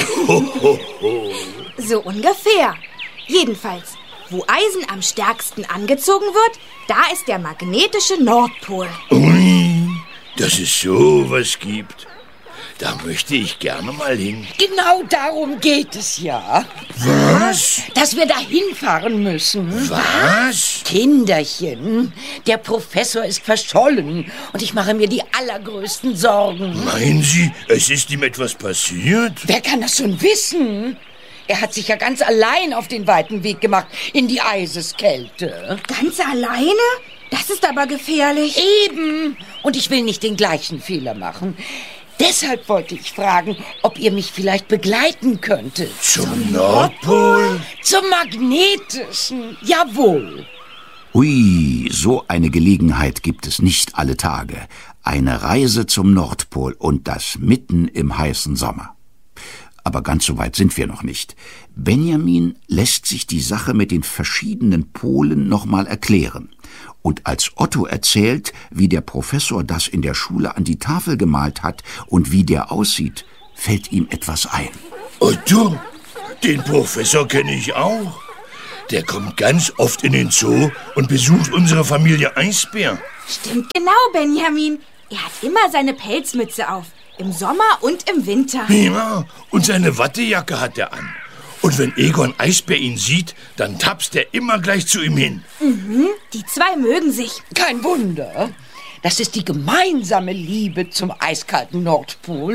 So ungefähr. Jedenfalls, wo Eisen am stärksten angezogen wird, da ist der magnetische Nordpol. Ui, dass es sowas gibt. Da möchte ich gerne mal hin. Genau darum geht es ja. Was? Dass wir da hinfahren müssen. Was? Kinderchen, der Professor ist verschollen und ich mache mir die allergrößten Sorgen. Meinen Sie, es ist ihm etwas passiert? Wer kann das schon wissen? Er hat sich ja ganz allein auf den weiten Weg gemacht in die Eiseskälte. Ganz alleine? Das ist aber gefährlich. Eben. Und ich will nicht den gleichen Fehler machen. Deshalb wollte ich fragen, ob ihr mich vielleicht begleiten könntet. Zum Nordpol? Zum magnetischen, jawohl. Hui, so eine Gelegenheit gibt es nicht alle Tage. Eine Reise zum Nordpol und das mitten im heißen Sommer. Aber ganz so weit sind wir noch nicht. Benjamin lässt sich die Sache mit den verschiedenen Polen nochmal erklären. Und als Otto erzählt, wie der Professor das in der Schule an die Tafel gemalt hat und wie der aussieht, fällt ihm etwas ein. Otto, den Professor kenne ich auch. Der kommt ganz oft in den Zoo und besucht unsere Familie Eisbär. Stimmt genau, Benjamin. Er hat immer seine Pelzmütze auf. Im Sommer und im Winter. Ja, und seine Wattejacke hat er an. Und wenn Egon Eisbär ihn sieht, dann tapst er immer gleich zu ihm hin. Mhm, die zwei mögen sich. Kein Wunder. Das ist die gemeinsame Liebe zum eiskalten Nordpol.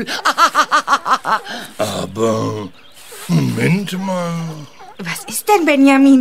Aber, Moment mal. Was ist denn, Benjamin?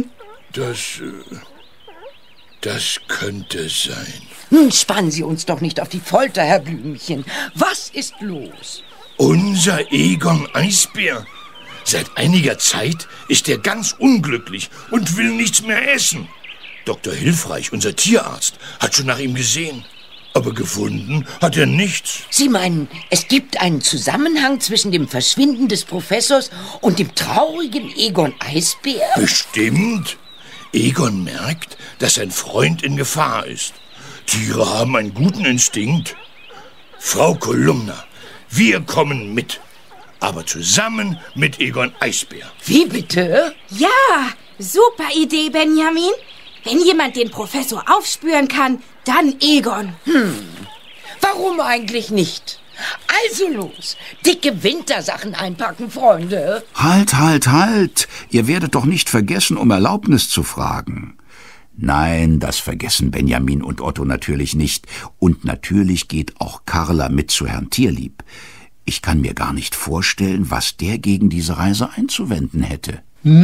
Das könnte sein. Nun spannen Sie uns doch nicht auf die Folter, Herr Blümchen. Was ist los? Unser Egon Eisbär. Seit einiger Zeit ist er ganz unglücklich und will nichts mehr essen. Dr. Hilfreich, unser Tierarzt, hat schon nach ihm gesehen. Aber gefunden hat er nichts. Sie meinen, es gibt einen Zusammenhang zwischen dem Verschwinden des Professors und dem traurigen Egon Eisbär? Bestimmt. Egon merkt, dass sein Freund in Gefahr ist. Tiere haben einen guten Instinkt. Frau Kolumna, wir kommen mit. Aber zusammen mit Egon Eisbär. Wie bitte? Ja, super Idee, Benjamin. Wenn jemand den Professor aufspüren kann, dann Egon. Warum eigentlich nicht? Also los, dicke Wintersachen einpacken, Freunde. Halt! Ihr werdet doch nicht vergessen, um Erlaubnis zu fragen. Nein, das vergessen Benjamin und Otto natürlich nicht. Und natürlich geht auch Carla mit zu Herrn Tierlieb. Ich kann mir gar nicht vorstellen, was der gegen diese Reise einzuwenden hätte.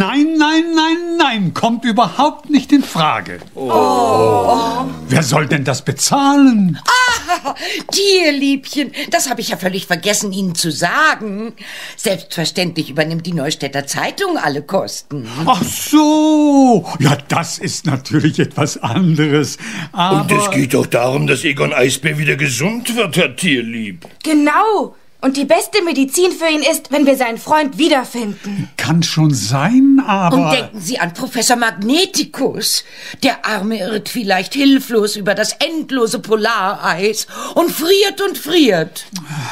Nein, kommt überhaupt nicht in Frage. Oh. Wer soll denn das bezahlen? Ah, Tierliebchen, das habe ich ja völlig vergessen, Ihnen zu sagen. Selbstverständlich übernimmt die Neustädter Zeitung alle Kosten. Ach so, ja, das ist natürlich etwas anderes. Aber und es geht doch darum, dass Egon Eisbär wieder gesund wird, Herr Tierlieb. Genau. Und die beste Medizin für ihn ist, wenn wir seinen Freund wiederfinden. Kann schon sein, aber... Und denken Sie an Professor Magneticus. Der Arme irrt vielleicht hilflos über das endlose Polareis und friert.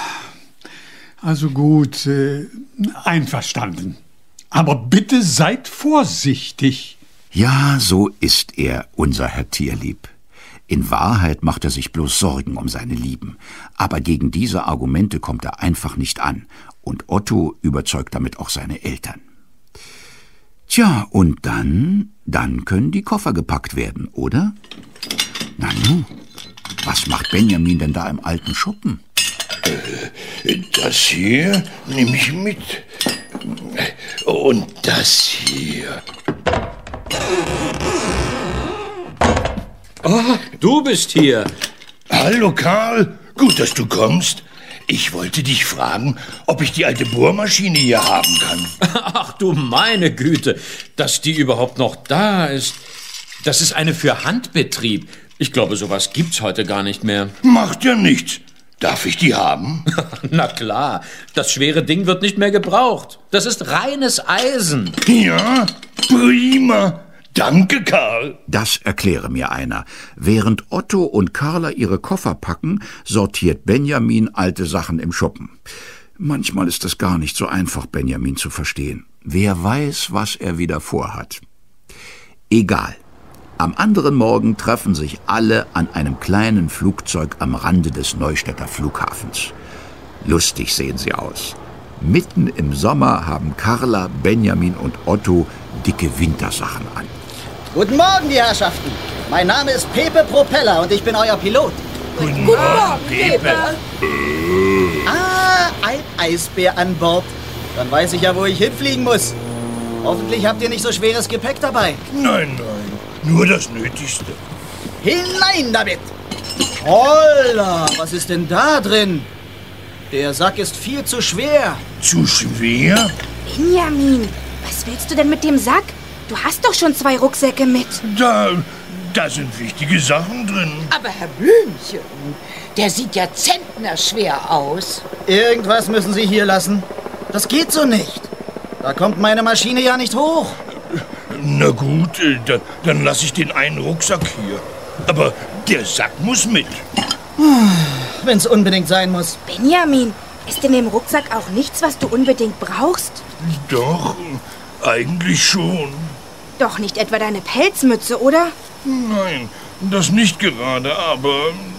Also gut, einverstanden. Aber bitte seid vorsichtig. Ja, so ist er, unser Herr Tierlieb. In Wahrheit macht er sich bloß Sorgen um seine Lieben. Aber gegen diese Argumente kommt er einfach nicht an. Und Otto überzeugt damit auch seine Eltern. Tja, und dann können die Koffer gepackt werden, oder? Nanu, was macht Benjamin denn da im alten Schuppen? Das hier nehme ich mit. Und das hier. Oh, du bist hier. Hallo Karl, gut, dass du kommst. Ich wollte dich fragen, ob ich die alte Bohrmaschine hier haben kann. Ach du meine Güte, dass die überhaupt noch da ist. Das ist eine für Handbetrieb. Ich glaube, sowas gibt's heute gar nicht mehr. Macht ja nichts. Darf ich die haben? Na klar, das schwere Ding wird nicht mehr gebraucht. Das ist reines Eisen. Ja, prima. Danke, Karl. Das erkläre mir einer. Während Otto und Carla ihre Koffer packen, sortiert Benjamin alte Sachen im Schuppen. Manchmal ist es gar nicht so einfach, Benjamin zu verstehen. Wer weiß, was er wieder vorhat. Egal. Am anderen Morgen treffen sich alle an einem kleinen Flugzeug am Rande des Neustädter Flughafens. Lustig sehen sie aus. Mitten im Sommer haben Carla, Benjamin und Otto dicke Wintersachen an. Guten Morgen, die Herrschaften. Mein Name ist Pepe Propeller und ich bin euer Pilot. Guten Morgen, Pepe. Ein Eisbär an Bord. Dann weiß ich ja, wo ich hinfliegen muss. Hoffentlich habt ihr nicht so schweres Gepäck dabei. Nein, nur das Nötigste. Hinein damit! Holla, was ist denn da drin? Der Sack ist viel zu schwer. Zu schwer? Benjamin, was willst du denn mit dem Sack? Du hast doch schon 2 Rucksäcke mit. Da sind wichtige Sachen drin. Aber Herr Blümchen, der sieht ja zentnerschwer aus. Irgendwas müssen Sie hier lassen. Das geht so nicht. Da kommt meine Maschine ja nicht hoch. Na gut, dann lasse ich den einen Rucksack hier. Aber der Sack muss mit. Wenn es unbedingt sein muss. Benjamin, ist in dem Rucksack auch nichts, was du unbedingt brauchst? Doch, eigentlich schon. Doch nicht etwa deine Pelzmütze, oder? Nein, das nicht gerade, aber